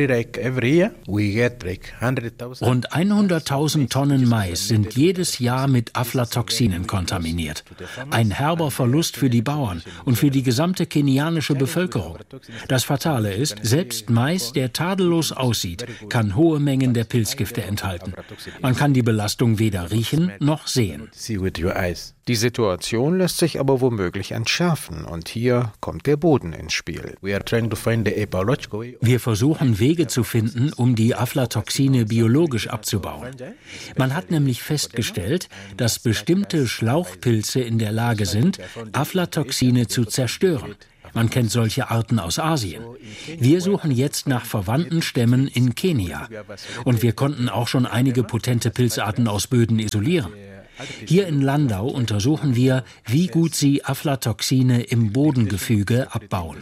Rund 100.000 Tonnen Mais sind jedes Jahr mit Aflatoxinen kontaminiert. Ein herber Verlust Verlust für die Bauern und für die gesamte kenianische Bevölkerung. Das Fatale ist, selbst Mais, der tadellos aussieht, kann hohe Mengen der Pilzgifte enthalten. Man kann die Belastung weder riechen noch sehen. Die Situation lässt sich aber womöglich entschärfen und hier kommt der Boden ins Spiel. Wir versuchen Wege zu finden, um die Aflatoxine biologisch abzubauen. Man hat nämlich festgestellt, dass bestimmte Schlauchpilze in der Lage sind, Aflatoxine zu zerstören. Man kennt solche Arten aus Asien. Wir suchen jetzt nach verwandten Stämmen in Kenia. Und wir konnten auch schon einige potente Pilzarten aus Böden isolieren. Hier in Landau untersuchen wir, wie gut sie Aflatoxine im Bodengefüge abbauen.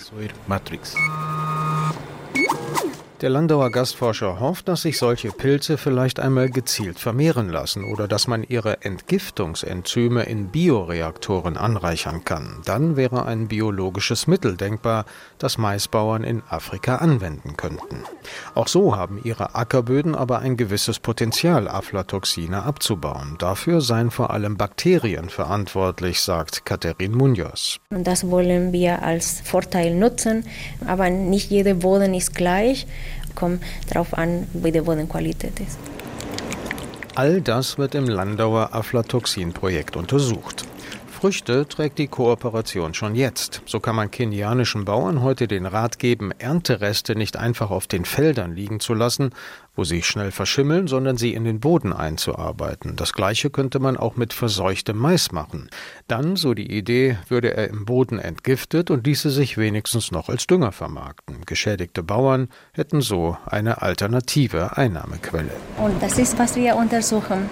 Der Landauer Gastforscher hofft, dass sich solche Pilze vielleicht einmal gezielt vermehren lassen oder dass man ihre Entgiftungsenzyme in Bioreaktoren anreichern kann. Dann wäre ein biologisches Mittel denkbar, das Maisbauern in Afrika anwenden könnten. Auch so haben ihre Ackerböden aber ein gewisses Potenzial, Aflatoxine abzubauen. Dafür seien vor allem Bakterien verantwortlich, sagt Catherine Munoz. Das wollen wir als Vorteil nutzen, aber nicht jeder Boden ist gleich. Kommt darauf an, wie die Bodenqualität ist. All das wird im Landauer Aflatoxin-Projekt untersucht. Früchte trägt die Kooperation schon jetzt. So kann man kenianischen Bauern heute den Rat geben, Erntereste nicht einfach auf den Feldern liegen zu lassen, wo sie schnell verschimmeln, sondern sie in den Boden einzuarbeiten. Das Gleiche könnte man auch mit verseuchtem Mais machen. Dann, so die Idee, würde er im Boden entgiftet und ließe sich wenigstens noch als Dünger vermarkten. Geschädigte Bauern hätten so eine alternative Einnahmequelle. Und das ist, was wir untersuchen.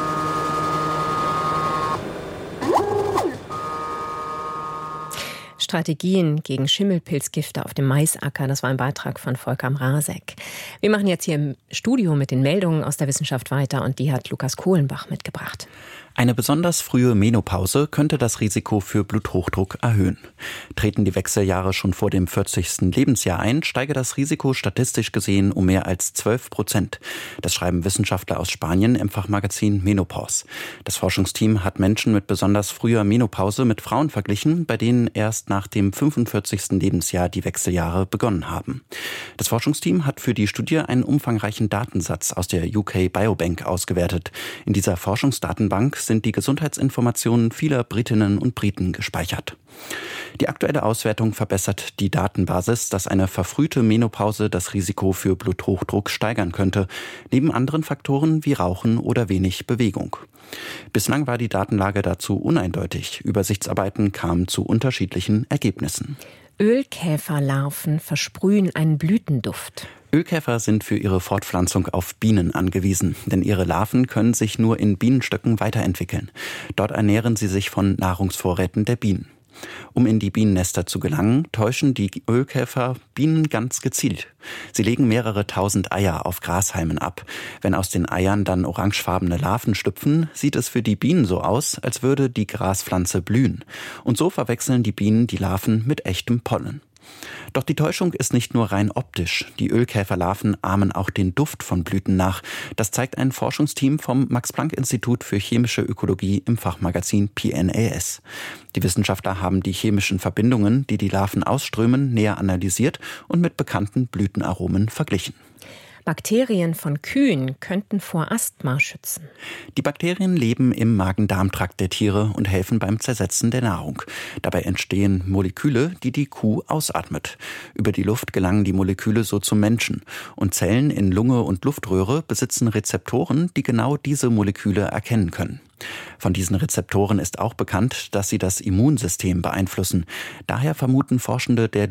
Strategien gegen Schimmelpilzgifte auf dem Maisacker. Das war ein Beitrag von Volker Mrazek. Wir machen jetzt hier im Studio mit den Meldungen aus der Wissenschaft weiter und die hat Lukas Kohlenbach mitgebracht. Eine besonders frühe Menopause könnte das Risiko für Bluthochdruck erhöhen. Treten die Wechseljahre schon vor dem 40. Lebensjahr ein, steige das Risiko statistisch gesehen um mehr als 12%. Das schreiben Wissenschaftler aus Spanien im Fachmagazin Menopause. Das Forschungsteam hat Menschen mit besonders früher Menopause mit Frauen verglichen, bei denen erst nach dem 45. Lebensjahr die Wechseljahre begonnen haben. Das Forschungsteam hat für die Studie einen umfangreichen Datensatz aus der UK Biobank ausgewertet. In dieser Forschungsdatenbank sind die Gesundheitsinformationen vieler Britinnen und Briten gespeichert. Die aktuelle Auswertung verbessert die Datenbasis, dass eine verfrühte Menopause das Risiko für Bluthochdruck steigern könnte, neben anderen Faktoren wie Rauchen oder wenig Bewegung. Bislang war die Datenlage dazu uneindeutig. Übersichtsarbeiten kamen zu unterschiedlichen Ergebnissen. Ölkäferlarven versprühen einen Blütenduft. Ölkäfer sind für ihre Fortpflanzung auf Bienen angewiesen, denn ihre Larven können sich nur in Bienenstöcken weiterentwickeln. Dort ernähren sie sich von Nahrungsvorräten der Bienen. Um in die Bienennester zu gelangen, täuschen die Ölkäfer Bienen ganz gezielt. Sie legen mehrere tausend Eier auf Grashalmen ab. Wenn aus den Eiern dann orangefarbene Larven schlüpfen, sieht es für die Bienen so aus, als würde die Graspflanze blühen. Und so verwechseln die Bienen die Larven mit echtem Pollen. Doch die Täuschung ist nicht nur rein optisch. Die Ölkäferlarven ahmen auch den Duft von Blüten nach. Das zeigt ein Forschungsteam vom Max-Planck-Institut für chemische Ökologie im Fachmagazin PNAS. Die Wissenschaftler haben die chemischen Verbindungen, die die Larven ausströmen, näher analysiert und mit bekannten Blütenaromen verglichen. Bakterien von Kühen könnten vor Asthma schützen. Die Bakterien leben im Magen-Darm-Trakt der Tiere und helfen beim Zersetzen der Nahrung. Dabei entstehen Moleküle, die die Kuh ausatmet. Über die Luft gelangen die Moleküle so zum Menschen. Und Zellen in Lunge und Luftröhre besitzen Rezeptoren, die genau diese Moleküle erkennen können. Von diesen Rezeptoren ist auch bekannt, dass sie das Immunsystem beeinflussen. Daher vermuten Forschende der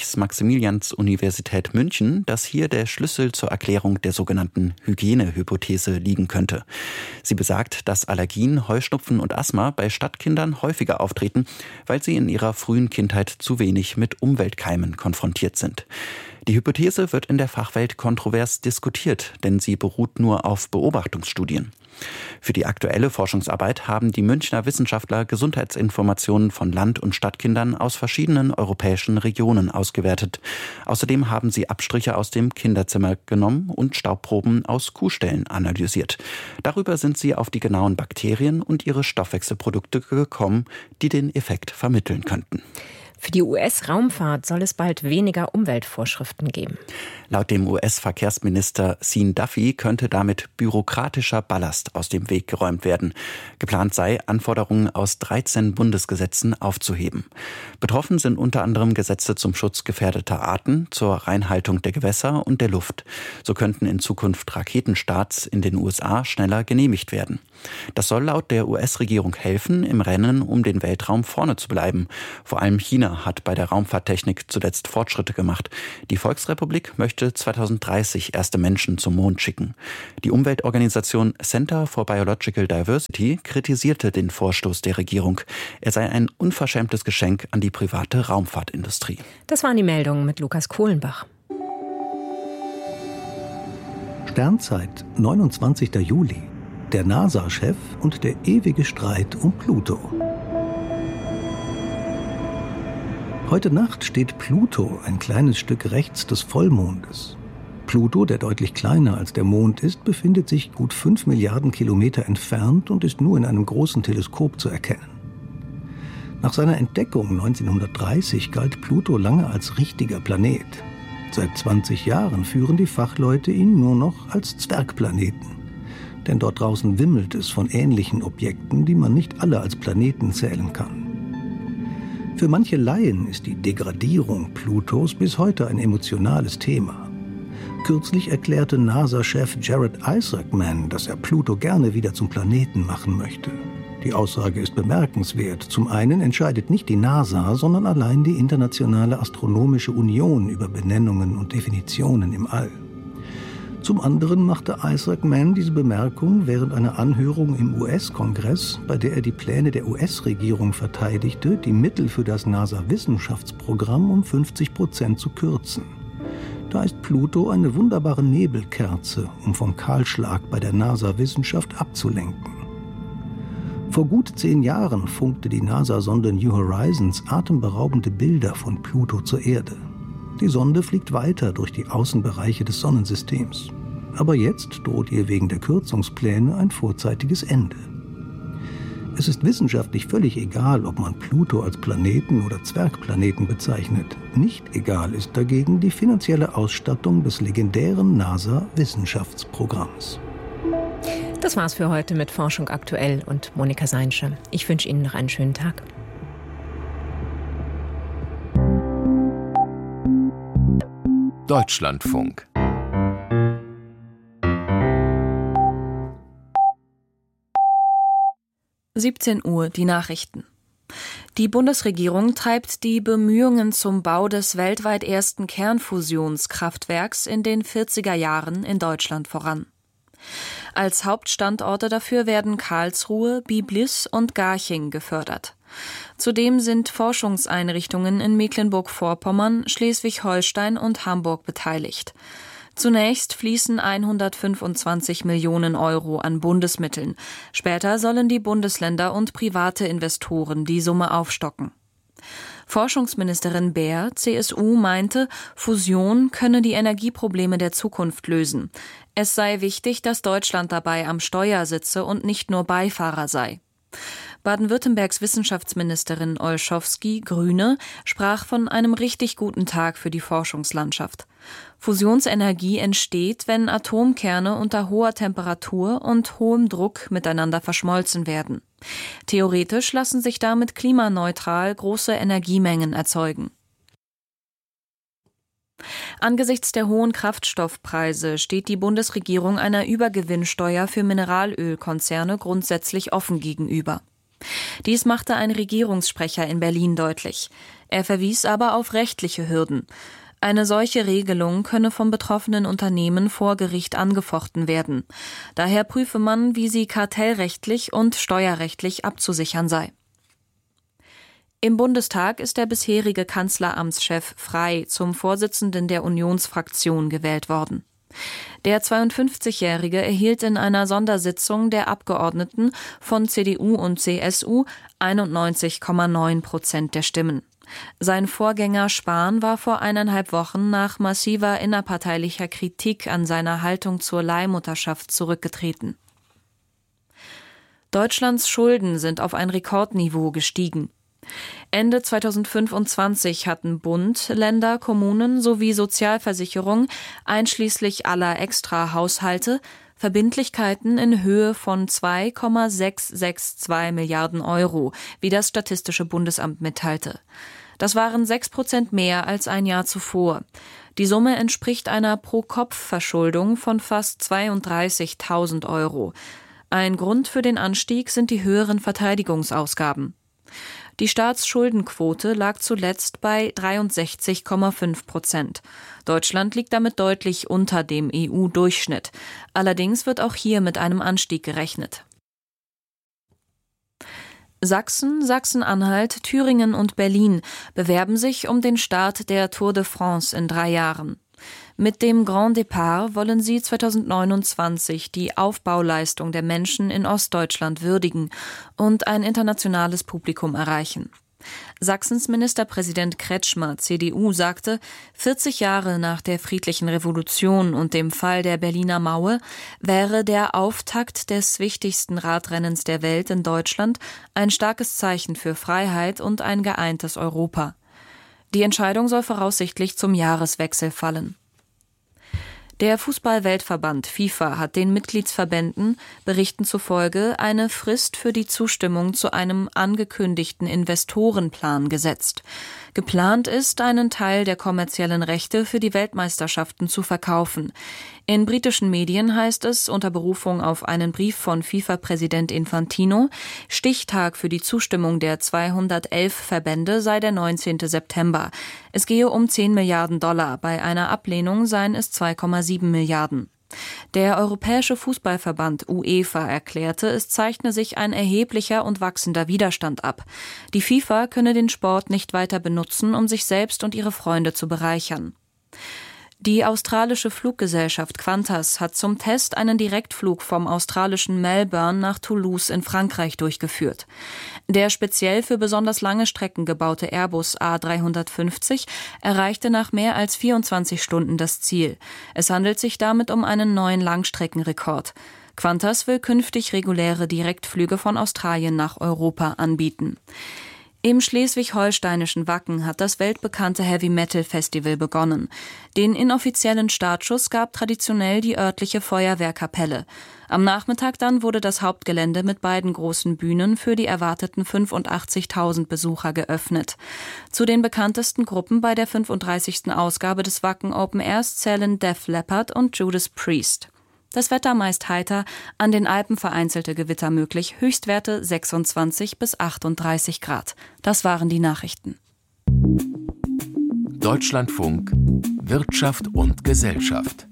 Ludwigs-Maximilians-Universität München, dass hier der Schlüssel zur Erklärung der sogenannten Hygienehypothese liegen könnte. Sie besagt, dass Allergien, Heuschnupfen und Asthma bei Stadtkindern häufiger auftreten, weil sie in ihrer frühen Kindheit zu wenig mit Umweltkeimen konfrontiert sind. Die Hypothese wird in der Fachwelt kontrovers diskutiert, denn sie beruht nur auf Beobachtungsstudien. Für die aktuelle Forschungsarbeit haben die Münchner Wissenschaftler Gesundheitsinformationen von Land- und Stadtkindern aus verschiedenen europäischen Regionen ausgewertet. Außerdem haben sie Abstriche aus dem Kinderzimmer genommen und Staubproben aus Kuhställen analysiert. Darüber sind sie auf die genauen Bakterien und ihre Stoffwechselprodukte gekommen, die den Effekt vermitteln könnten. Für die US-Raumfahrt soll es bald weniger Umweltvorschriften geben. Laut dem US-Verkehrsminister Sean Duffy könnte damit bürokratischer Ballast aus dem Weg geräumt werden. Geplant sei, Anforderungen aus 13 Bundesgesetzen aufzuheben. Betroffen sind unter anderem Gesetze zum Schutz gefährdeter Arten, zur Reinhaltung der Gewässer und der Luft. So könnten in Zukunft Raketenstarts in den USA schneller genehmigt werden. Das soll laut der US-Regierung helfen, im Rennen um den Weltraum vorne zu bleiben. Vor allem China hat bei der Raumfahrttechnik zuletzt Fortschritte gemacht. Die Volksrepublik möchte 2030 erste Menschen zum Mond schicken. Die Umweltorganisation Center for Biological Diversity kritisierte den Vorstoß der Regierung. Er sei ein unverschämtes Geschenk an die private Raumfahrtindustrie. Das waren die Meldungen mit Lukas Kohlenbach. Sternzeit, 29. Juli. Der NASA-Chef und der ewige Streit um Pluto. Heute Nacht steht Pluto ein kleines Stück rechts des Vollmondes. Pluto, der deutlich kleiner als der Mond ist, befindet sich gut 5 Milliarden Kilometer entfernt und ist nur in einem großen Teleskop zu erkennen. Nach seiner Entdeckung 1930 galt Pluto lange als richtiger Planet. Seit 20 Jahren führen die Fachleute ihn nur noch als Zwergplaneten. Denn dort draußen wimmelt es von ähnlichen Objekten, die man nicht alle als Planeten zählen kann. Für manche Laien ist die Degradierung Plutos bis heute ein emotionales Thema. Kürzlich erklärte NASA-Chef Jared Isaacman, dass er Pluto gerne wieder zum Planeten machen möchte. Die Aussage ist bemerkenswert. Zum einen entscheidet nicht die NASA, sondern allein die Internationale Astronomische Union über Benennungen und Definitionen im All. Zum anderen machte Isaacman diese Bemerkung während einer Anhörung im US-Kongress, bei der er die Pläne der US-Regierung verteidigte, die Mittel für das NASA-Wissenschaftsprogramm um 50% zu kürzen. Da ist Pluto eine wunderbare Nebelkerze, um vom Kahlschlag bei der NASA-Wissenschaft abzulenken. Vor gut 10 Jahren funkte die NASA-Sonde New Horizons atemberaubende Bilder von Pluto zur Erde. Die Sonde fliegt weiter durch die Außenbereiche des Sonnensystems. Aber jetzt droht ihr wegen der Kürzungspläne ein vorzeitiges Ende. Es ist wissenschaftlich völlig egal, ob man Pluto als Planeten oder Zwergplaneten bezeichnet. Nicht egal ist dagegen die finanzielle Ausstattung des legendären NASA-Wissenschaftsprogramms. Das war's für heute mit Forschung aktuell und Monika Seinsche. Ich wünsche Ihnen noch einen schönen Tag. Deutschlandfunk. Uhr, die Nachrichten. Die Bundesregierung treibt die Bemühungen zum Bau des weltweit ersten Kernfusionskraftwerks in den 40er Jahren in Deutschland voran. Als Hauptstandorte dafür werden Karlsruhe, Biblis und Garching gefördert. Zudem sind Forschungseinrichtungen in Mecklenburg-Vorpommern, Schleswig-Holstein und Hamburg beteiligt. Zunächst fließen 125 Millionen Euro an Bundesmitteln. Später sollen die Bundesländer und private Investoren die Summe aufstocken. Forschungsministerin Baer, CSU, meinte, Fusion könne die Energieprobleme der Zukunft lösen. Es sei wichtig, dass Deutschland dabei am Steuer sitze und nicht nur Beifahrer sei. Baden-Württembergs Wissenschaftsministerin Olschowski, Grüne, sprach von einem richtig guten Tag für die Forschungslandschaft. Fusionsenergie entsteht, wenn Atomkerne unter hoher Temperatur und hohem Druck miteinander verschmolzen werden. Theoretisch lassen sich damit klimaneutral große Energiemengen erzeugen. Angesichts der hohen Kraftstoffpreise steht die Bundesregierung einer Übergewinnsteuer für Mineralölkonzerne grundsätzlich offen gegenüber. Dies machte ein Regierungssprecher in Berlin deutlich. Er verwies aber auf rechtliche Hürden. Eine solche Regelung könne vom betroffenen Unternehmen vor Gericht angefochten werden. Daher prüfe man, wie sie kartellrechtlich und steuerrechtlich abzusichern sei. Im Bundestag ist der bisherige Kanzleramtschef Frey zum Vorsitzenden der Unionsfraktion gewählt worden. Der 52-Jährige erhielt in einer Sondersitzung der Abgeordneten von CDU und CSU 91,9% der Stimmen. Sein Vorgänger Spahn war vor 1,5 Wochen nach massiver innerparteilicher Kritik an seiner Haltung zur Leihmutterschaft zurückgetreten. Deutschlands Schulden sind auf ein Rekordniveau gestiegen. Ende 2025 hatten Bund, Länder, Kommunen sowie Sozialversicherung einschließlich aller Extrahaushalte Verbindlichkeiten in Höhe von 2,662 Milliarden Euro, wie das Statistische Bundesamt mitteilte. Das waren 6% mehr als ein Jahr zuvor. Die Summe entspricht einer Pro-Kopf-Verschuldung von fast 32.000 Euro. Ein Grund für den Anstieg sind die höheren Verteidigungsausgaben. Die Staatsschuldenquote lag zuletzt bei 63,5%. Deutschland liegt damit deutlich unter dem EU-Durchschnitt. Allerdings wird auch hier mit einem Anstieg gerechnet. Sachsen, Sachsen-Anhalt, Thüringen und Berlin bewerben sich um den Start der Tour de France in 3 Jahren. Mit dem Grand Départ wollen sie 2029 die Aufbauleistung der Menschen in Ostdeutschland würdigen und ein internationales Publikum erreichen. Sachsens Ministerpräsident Kretschmer, CDU, sagte, 40 Jahre nach der friedlichen Revolution und dem Fall der Berliner Mauer wäre der Auftakt des wichtigsten Radrennens der Welt in Deutschland ein starkes Zeichen für Freiheit und ein geeintes Europa. Die Entscheidung soll voraussichtlich zum Jahreswechsel fallen. Der Fußball-Weltverband FIFA hat den Mitgliedsverbänden Berichten zufolge eine Frist für die Zustimmung zu einem angekündigten Investorenplan gesetzt. Geplant ist, einen Teil der kommerziellen Rechte für die Weltmeisterschaften zu verkaufen. In britischen Medien heißt es, unter Berufung auf einen Brief von FIFA-Präsident Infantino, Stichtag für die Zustimmung der 211 Verbände sei der 19. September. Es gehe um 10 Milliarden $, bei einer Ablehnung seien es 2,7 Milliarden. Der Europäische Fußballverband UEFA erklärte, es zeichne sich ein erheblicher und wachsender Widerstand ab. Die FIFA könne den Sport nicht weiter benutzen, um sich selbst und ihre Freunde zu bereichern. Die australische Fluggesellschaft Qantas hat zum Test einen Direktflug vom australischen Melbourne nach Toulouse in Frankreich durchgeführt. Der speziell für besonders lange Strecken gebaute Airbus A350 erreichte nach mehr als 24 Stunden das Ziel. Es handelt sich damit um einen neuen Langstreckenrekord. Qantas will künftig reguläre Direktflüge von Australien nach Europa anbieten. Im schleswig-holsteinischen Wacken hat das weltbekannte Heavy-Metal-Festival begonnen. Den inoffiziellen Startschuss gab traditionell die örtliche Feuerwehrkapelle. Am Nachmittag dann wurde das Hauptgelände mit beiden großen Bühnen für die erwarteten 85.000 Besucher geöffnet. Zu den bekanntesten Gruppen bei der 35. Ausgabe des Wacken Open Airs zählen Def Leppard und Judas Priest. Das Wetter meist heiter, an den Alpen vereinzelte Gewitter möglich, Höchstwerte 26 bis 38 Grad. Das waren die Nachrichten. Deutschlandfunk Wirtschaft und Gesellschaft.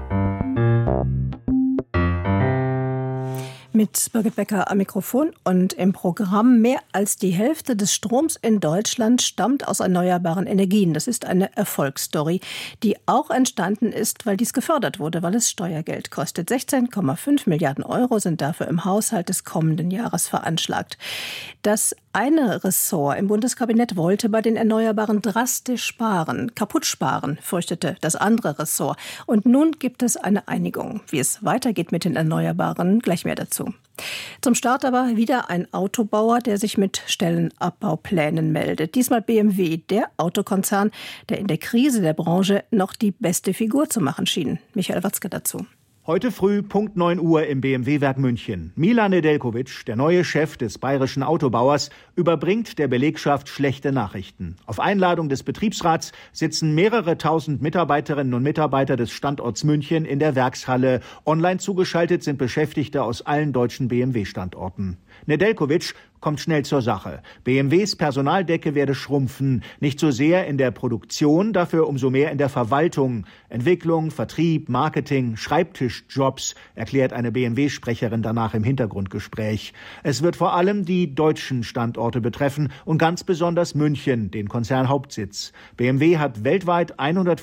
Mit Birgit Becker am Mikrofon und im Programm. Mehr als die Hälfte des Stroms in Deutschland stammt aus erneuerbaren Energien. Das ist eine Erfolgsstory, die auch entstanden ist, weil dies gefördert wurde, weil es Steuergeld kostet. 16,5 Milliarden Euro sind dafür im Haushalt des kommenden Jahres veranschlagt. Das eine Ressort im Bundeskabinett wollte bei den Erneuerbaren drastisch sparen. Kaputt sparen, fürchtete das andere Ressort. Und nun gibt es eine Einigung. Wie es weitergeht mit den Erneuerbaren, gleich mehr dazu. Zum Start aber wieder ein Autobauer, der sich mit Stellenabbauplänen meldet. Diesmal BMW, der Autokonzern, der in der Krise der Branche noch die beste Figur zu machen schien. Michael Watzke dazu. Heute früh, Punkt 9 Uhr im BMW-Werk München. Milan Nedeljkovic, der neue Chef des bayerischen Autobauers, überbringt der Belegschaft schlechte Nachrichten. Auf Einladung des Betriebsrats sitzen mehrere tausend Mitarbeiterinnen und Mitarbeiter des Standorts München in der Werkshalle. Online zugeschaltet sind Beschäftigte aus allen deutschen BMW-Standorten. Nedeljkovic kommt schnell zur Sache. BMWs Personaldecke werde schrumpfen, nicht so sehr in der Produktion, dafür umso mehr in der Verwaltung. Entwicklung, Vertrieb, Marketing, Schreibtisch, Nedelkovic Jobs, erklärt eine BMW-Sprecherin danach im Hintergrundgespräch. Es wird vor allem die deutschen Standorte betreffen und ganz besonders München, den Konzernhauptsitz. BMW hat weltweit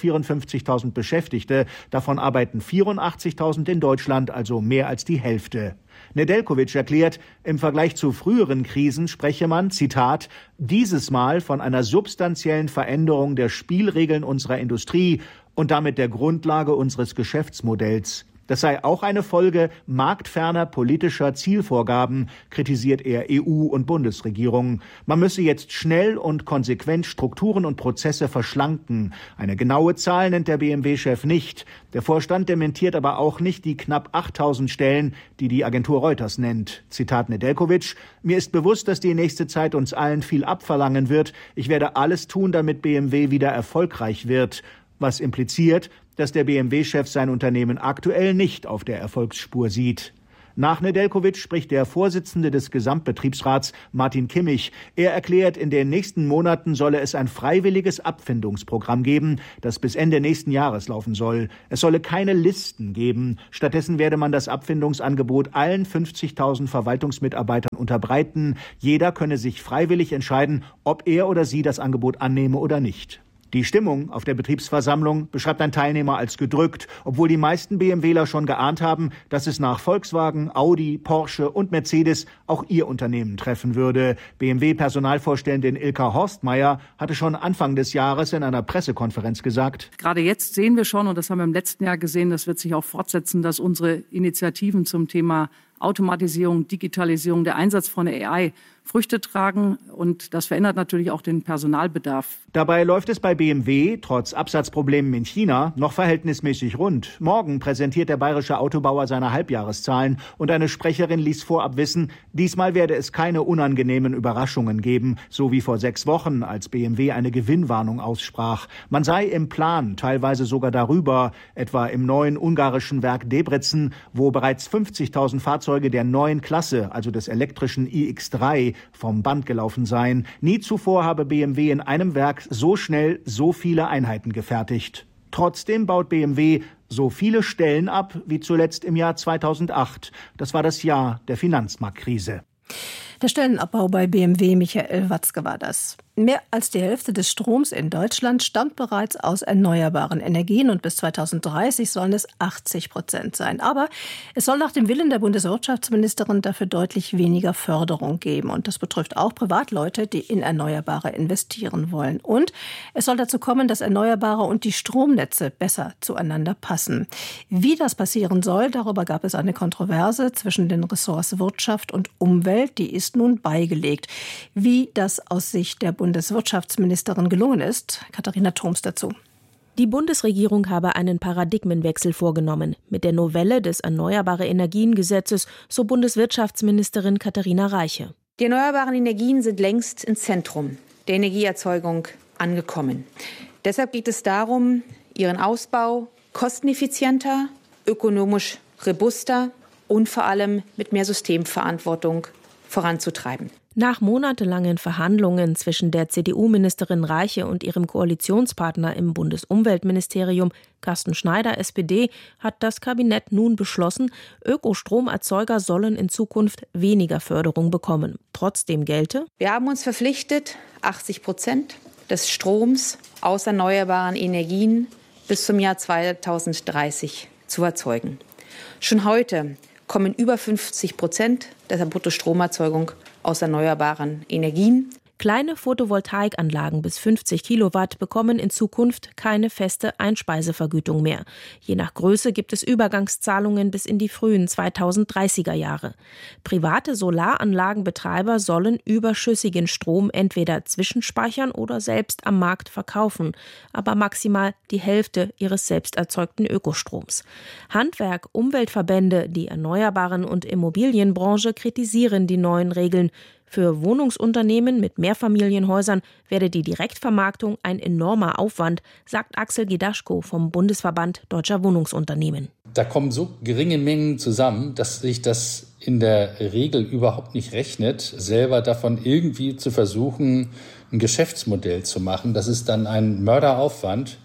154.000 Beschäftigte, davon arbeiten 84.000 in Deutschland, also mehr als die Hälfte. Nedelkovic erklärt, im Vergleich zu früheren Krisen spreche man, Zitat, dieses Mal von einer substanziellen Veränderung der Spielregeln unserer Industrie und damit der Grundlage unseres Geschäftsmodells. Das sei auch eine Folge marktferner politischer Zielvorgaben, kritisiert er EU und Bundesregierungen. Man müsse jetzt schnell und konsequent Strukturen und Prozesse verschlanken. Eine genaue Zahl nennt der BMW-Chef nicht. Der Vorstand dementiert aber auch nicht die knapp 8.000 Stellen, die die Agentur Reuters nennt. Zitat Nedelkovic: Mir ist bewusst, dass die nächste Zeit uns allen viel abverlangen wird. Ich werde alles tun, damit BMW wieder erfolgreich wird. Was impliziert, dass der BMW-Chef sein Unternehmen aktuell nicht auf der Erfolgsspur sieht. Nach Nedelkovic spricht der Vorsitzende des Gesamtbetriebsrats, Martin Kimmich. Er erklärt, in den nächsten Monaten solle es ein freiwilliges Abfindungsprogramm geben, das bis Ende nächsten Jahres laufen soll. Es solle keine Listen geben. Stattdessen werde man das Abfindungsangebot allen 50.000 Verwaltungsmitarbeitern unterbreiten. Jeder könne sich freiwillig entscheiden, ob er oder sie das Angebot annehme oder nicht. Die Stimmung auf der Betriebsversammlung beschreibt ein Teilnehmer als gedrückt, obwohl die meisten BMWler schon geahnt haben, dass es nach Volkswagen, Audi, Porsche und Mercedes auch ihr Unternehmen treffen würde. BMW-Personalvorständin Ilka Horstmeier hatte schon Anfang des Jahres in einer Pressekonferenz gesagt: Gerade jetzt sehen wir schon, und das haben wir im letzten Jahr gesehen, das wird sich auch fortsetzen, dass unsere Initiativen zum Thema Automatisierung, Digitalisierung, der Einsatz von AI Früchte tragen, und das verändert natürlich auch den Personalbedarf. Dabei läuft es bei BMW, trotz Absatzproblemen in China, noch verhältnismäßig rund. Morgen präsentiert der bayerische Autobauer seine Halbjahreszahlen und eine Sprecherin ließ vorab wissen, diesmal werde es keine unangenehmen Überraschungen geben, so wie vor 6 Wochen, als BMW eine Gewinnwarnung aussprach. Man sei im Plan, teilweise sogar darüber, etwa im neuen ungarischen Werk Debrecen, wo bereits 50.000 Fahrzeuge der neuen Klasse, also des elektrischen iX3, vom Band gelaufen seien. Nie zuvor habe BMW in einem Werk so schnell so viele Einheiten gefertigt. Trotzdem baut BMW so viele Stellen ab wie zuletzt im Jahr 2008. Das war das Jahr der Finanzmarktkrise. Der Stellenabbau bei BMW, Michael Watzke war das. Mehr als die Hälfte des Stroms in Deutschland stammt bereits aus erneuerbaren Energien und bis 2030 sollen es 80% sein. Aber es soll nach dem Willen der Bundeswirtschaftsministerin dafür deutlich weniger Förderung geben. Und das betrifft auch Privatleute, die in Erneuerbare investieren wollen. Und es soll dazu kommen, dass Erneuerbare und die Stromnetze besser zueinander passen. Wie das passieren soll, darüber gab es eine Kontroverse zwischen den Ressorts Wirtschaft und Umwelt. Die ist nun beigelegt. Wie das aus Sicht der Bundeswirtschaftsministerin gelungen ist, Katharina Thoms dazu. Die Bundesregierung habe einen Paradigmenwechsel vorgenommen mit der Novelle des Erneuerbare-Energien-Gesetzes, so Bundeswirtschaftsministerin Katharina Reiche. Die erneuerbaren Energien sind längst ins Zentrum der Energieerzeugung angekommen. Deshalb geht es darum, ihren Ausbau kosteneffizienter, ökonomisch robuster und vor allem mit mehr Systemverantwortung voranzutreiben. Nach monatelangen Verhandlungen zwischen der CDU-Ministerin Reiche und ihrem Koalitionspartner im Bundesumweltministerium, Carsten Schneider, SPD, hat das Kabinett nun beschlossen, Ökostromerzeuger sollen in Zukunft weniger Förderung bekommen. Trotzdem gelte: Wir haben uns verpflichtet, 80% des Stroms aus erneuerbaren Energien bis zum Jahr 2030 zu erzeugen. Schon heute kommen über 50% der Bruttostromerzeugung aus erneuerbaren Energien. Kleine Photovoltaikanlagen bis 50 Kilowatt bekommen in Zukunft keine feste Einspeisevergütung mehr. Je nach Größe gibt es Übergangszahlungen bis in die frühen 2030er Jahre. Private Solaranlagenbetreiber sollen überschüssigen Strom entweder zwischenspeichern oder selbst am Markt verkaufen, aber maximal die Hälfte ihres selbst erzeugten Ökostroms. Handwerk, Umweltverbände, die Erneuerbaren- und Immobilienbranche kritisieren die neuen Regeln. Für Wohnungsunternehmen mit Mehrfamilienhäusern werde die Direktvermarktung ein enormer Aufwand, sagt Axel Gedaschko vom Bundesverband Deutscher Wohnungsunternehmen. Da kommen so geringe Mengen zusammen, dass sich das in der Regel überhaupt nicht rechnet, selber davon irgendwie zu versuchen, ein Geschäftsmodell zu machen. Das ist dann ein Mörderaufwand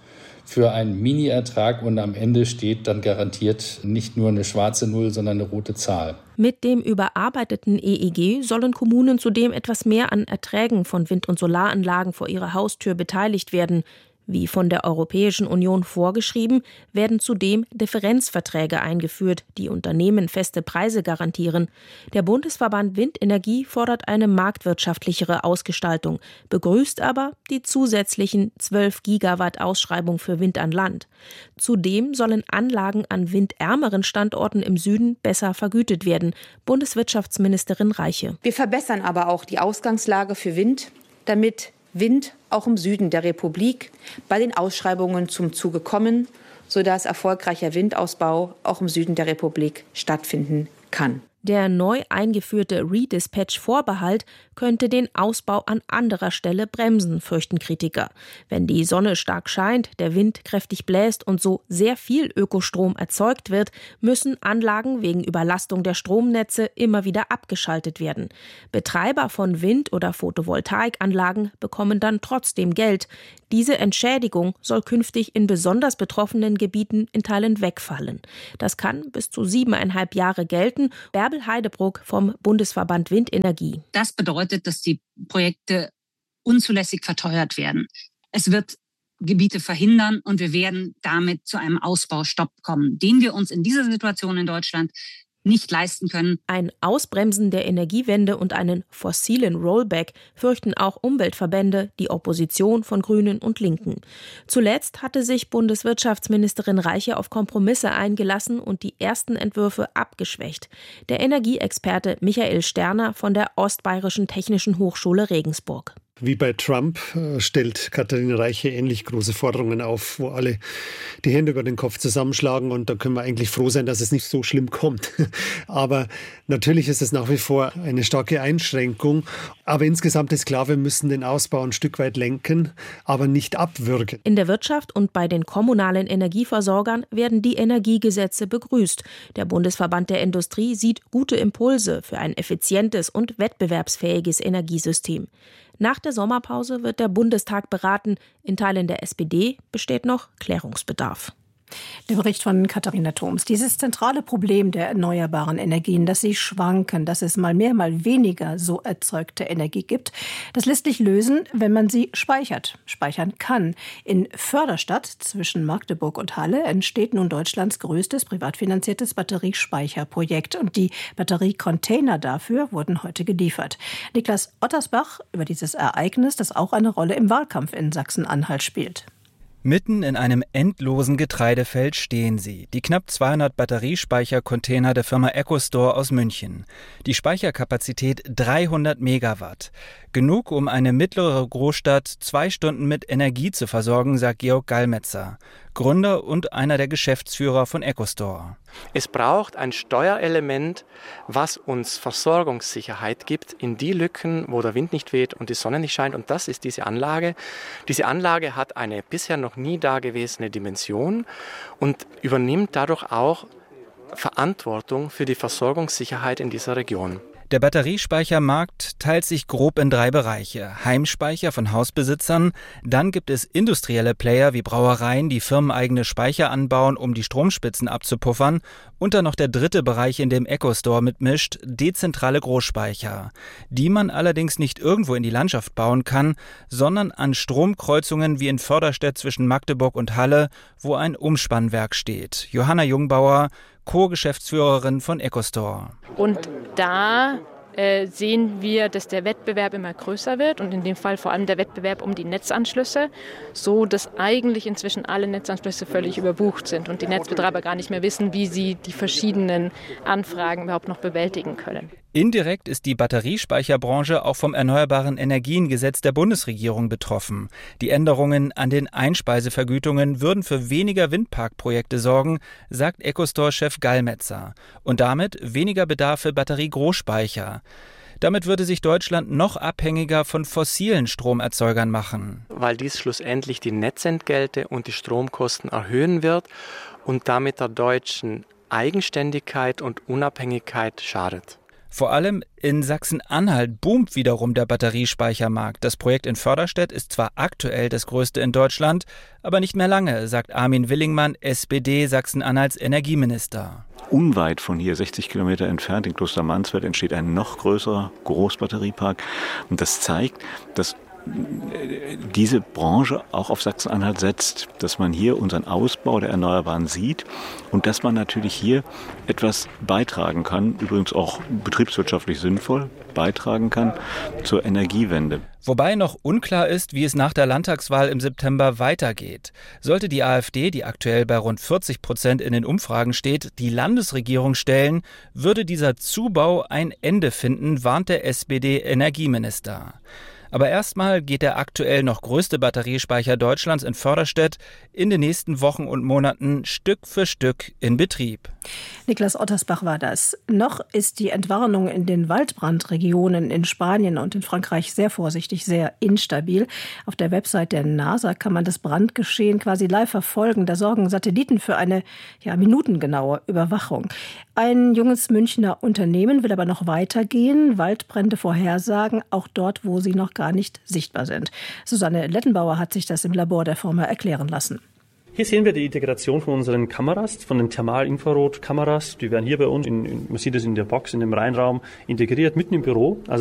für einen Mini-Ertrag und am Ende steht dann garantiert nicht nur eine schwarze Null, sondern eine rote Zahl. Mit dem überarbeiteten EEG sollen Kommunen zudem etwas mehr an Erträgen von Wind- und Solaranlagen vor ihrer Haustür beteiligt werden. Wie von der Europäischen Union vorgeschrieben, werden zudem Differenzverträge eingeführt, die Unternehmen feste Preise garantieren. Der Bundesverband Windenergie fordert eine marktwirtschaftlichere Ausgestaltung, begrüßt aber die zusätzlichen 12 Gigawatt Ausschreibung für Wind an Land. Zudem sollen Anlagen an windärmeren Standorten im Süden besser vergütet werden. Bundeswirtschaftsministerin Reiche. Wir verbessern aber auch die Ausgangslage für Wind, damit Wind auch im Süden der Republik bei den Ausschreibungen zum Zuge kommen, sodass erfolgreicher Windausbau auch im Süden der Republik stattfinden kann. Der neu eingeführte Redispatch-Vorbehalt könnte den Ausbau an anderer Stelle bremsen, fürchten Kritiker. Wenn die Sonne stark scheint, der Wind kräftig bläst und so sehr viel Ökostrom erzeugt wird, müssen Anlagen wegen Überlastung der Stromnetze immer wieder abgeschaltet werden. Betreiber von Wind- oder Photovoltaikanlagen bekommen dann trotzdem Geld. Diese Entschädigung soll künftig in besonders betroffenen Gebieten in Teilen wegfallen. Das kann bis zu 7,5 Jahre gelten. Bärbel Heidebruck vom Bundesverband Windenergie. Das bedeutet, dass die Projekte unzulässig verteuert werden. Es wird Gebiete verhindern und wir werden damit zu einem Ausbaustopp kommen, den wir uns in dieser Situation in Deutschland nicht leisten können. Ein Ausbremsen der Energiewende und einen fossilen Rollback fürchten auch Umweltverbände, die Opposition von Grünen und Linken. Zuletzt hatte sich Bundeswirtschaftsministerin Reiche auf Kompromisse eingelassen und die ersten Entwürfe abgeschwächt. Der Energieexperte Michael Sterner von der Ostbayerischen Technischen Hochschule Regensburg. Wie bei Trump stellt Katharina Reiche ähnlich große Forderungen auf, wo alle die Hände über den Kopf zusammenschlagen, und da können wir eigentlich froh sein, dass es nicht so schlimm kommt. Aber natürlich ist es nach wie vor eine starke Einschränkung. Aber insgesamt ist klar, wir müssen den Ausbau ein Stück weit lenken, aber nicht abwürgen. In der Wirtschaft und bei den kommunalen Energieversorgern werden die Energiegesetze begrüßt. Der Bundesverband der Industrie sieht gute Impulse für ein effizientes und wettbewerbsfähiges Energiesystem. Nach der Sommerpause wird der Bundestag beraten. In Teilen der SPD besteht noch Klärungsbedarf. Der Bericht von Katharina Thoms. Dieses zentrale Problem der erneuerbaren Energien, dass sie schwanken, dass es mal mehr, mal weniger so erzeugte Energie gibt, das lässt sich lösen, wenn man sie speichern kann. In Förderstadt zwischen Magdeburg und Halle entsteht nun Deutschlands größtes privat finanziertes Batteriespeicherprojekt. Und die Batteriecontainer dafür wurden heute geliefert. Niklas Ottersbach über dieses Ereignis, das auch eine Rolle im Wahlkampf in Sachsen-Anhalt spielt. Mitten in einem endlosen Getreidefeld stehen sie, die knapp 200 Batteriespeichercontainer der Firma EcoStore aus München. Die Speicherkapazität 300 Megawatt. Genug, um eine mittlere Großstadt 2 Stunden mit Energie zu versorgen, sagt Georg Gallmetzer, Gründer und einer der Geschäftsführer von EcoStore. Es braucht ein Steuerelement, was uns Versorgungssicherheit gibt in die Lücken, wo der Wind nicht weht und die Sonne nicht scheint. Und das ist diese Anlage. Diese Anlage hat eine bisher noch nie dagewesene Dimension und übernimmt dadurch auch Verantwortung für die Versorgungssicherheit in dieser Region. Der Batteriespeichermarkt teilt sich grob in 3 Bereiche. Heimspeicher von Hausbesitzern, dann gibt es industrielle Player wie Brauereien, die firmeneigene Speicher anbauen, um die Stromspitzen abzupuffern, und dann noch der 3. Bereich, in dem EcoStore mitmischt, dezentrale Großspeicher, die man allerdings nicht irgendwo in die Landschaft bauen kann, sondern an Stromkreuzungen wie in Förderstedt zwischen Magdeburg und Halle, wo ein Umspannwerk steht. Johanna Jungbauer, Co-Geschäftsführerin von EcoStore. Und da sehen wir, dass der Wettbewerb immer größer wird und in dem Fall vor allem der Wettbewerb um die Netzanschlüsse, so dass eigentlich inzwischen alle Netzanschlüsse völlig überbucht sind und die Netzbetreiber gar nicht mehr wissen, wie sie die verschiedenen Anfragen überhaupt noch bewältigen können. Indirekt ist die Batteriespeicherbranche auch vom Erneuerbaren Energiengesetz der Bundesregierung betroffen. Die Änderungen an den Einspeisevergütungen würden für weniger Windparkprojekte sorgen, sagt EcoStore-Chef Gallmetzer. Und damit weniger Bedarf für Batteriegroßspeicher. Damit würde sich Deutschland noch abhängiger von fossilen Stromerzeugern machen. Weil dies schlussendlich die Netzentgelte und die Stromkosten erhöhen wird und damit der deutschen Eigenständigkeit und Unabhängigkeit schadet. Vor allem in Sachsen-Anhalt boomt wiederum der Batteriespeichermarkt. Das Projekt in Förderstedt ist zwar aktuell das größte in Deutschland, aber nicht mehr lange, sagt Armin Willingmann, SPD, Sachsen-Anhalts Energieminister. Unweit von hier, 60 Kilometer entfernt, in Klostermansfeld, entsteht ein noch größerer Großbatteriepark. Und das zeigt, dass diese Branche auch auf Sachsen-Anhalt setzt, dass man hier unseren Ausbau der Erneuerbaren sieht und dass man natürlich hier etwas beitragen kann, übrigens auch betriebswirtschaftlich sinnvoll beitragen kann zur Energiewende. Wobei noch unklar ist, wie es nach der Landtagswahl im September weitergeht. Sollte die AfD, die aktuell bei rund 40% in den Umfragen steht, die Landesregierung stellen, würde dieser Zubau ein Ende finden, warnt der SPD-Energieminister. Aber erstmal geht der aktuell noch größte Batteriespeicher Deutschlands in Förderstedt in den nächsten Wochen und Monaten Stück für Stück in Betrieb. Niklas Ottersbach war das. Noch ist die Entwarnung in den Waldbrandregionen in Spanien und in Frankreich sehr vorsichtig, sehr instabil. Auf der Website der NASA kann man das Brandgeschehen quasi live verfolgen. Da sorgen Satelliten für eine minutengenaue Überwachung. Ein junges Münchner Unternehmen will aber noch weitergehen, Waldbrände vorhersagen, auch dort, wo sie noch gar nicht sichtbar sind. Susanne Lettenbauer hat sich das im Labor der Firma erklären lassen. Hier sehen wir die Integration von unseren Kameras, von den Thermal-Infrarot-Kameras. Die werden hier bei uns, man sieht es in der Box, in dem Reinraum, integriert, mitten im Büro. Also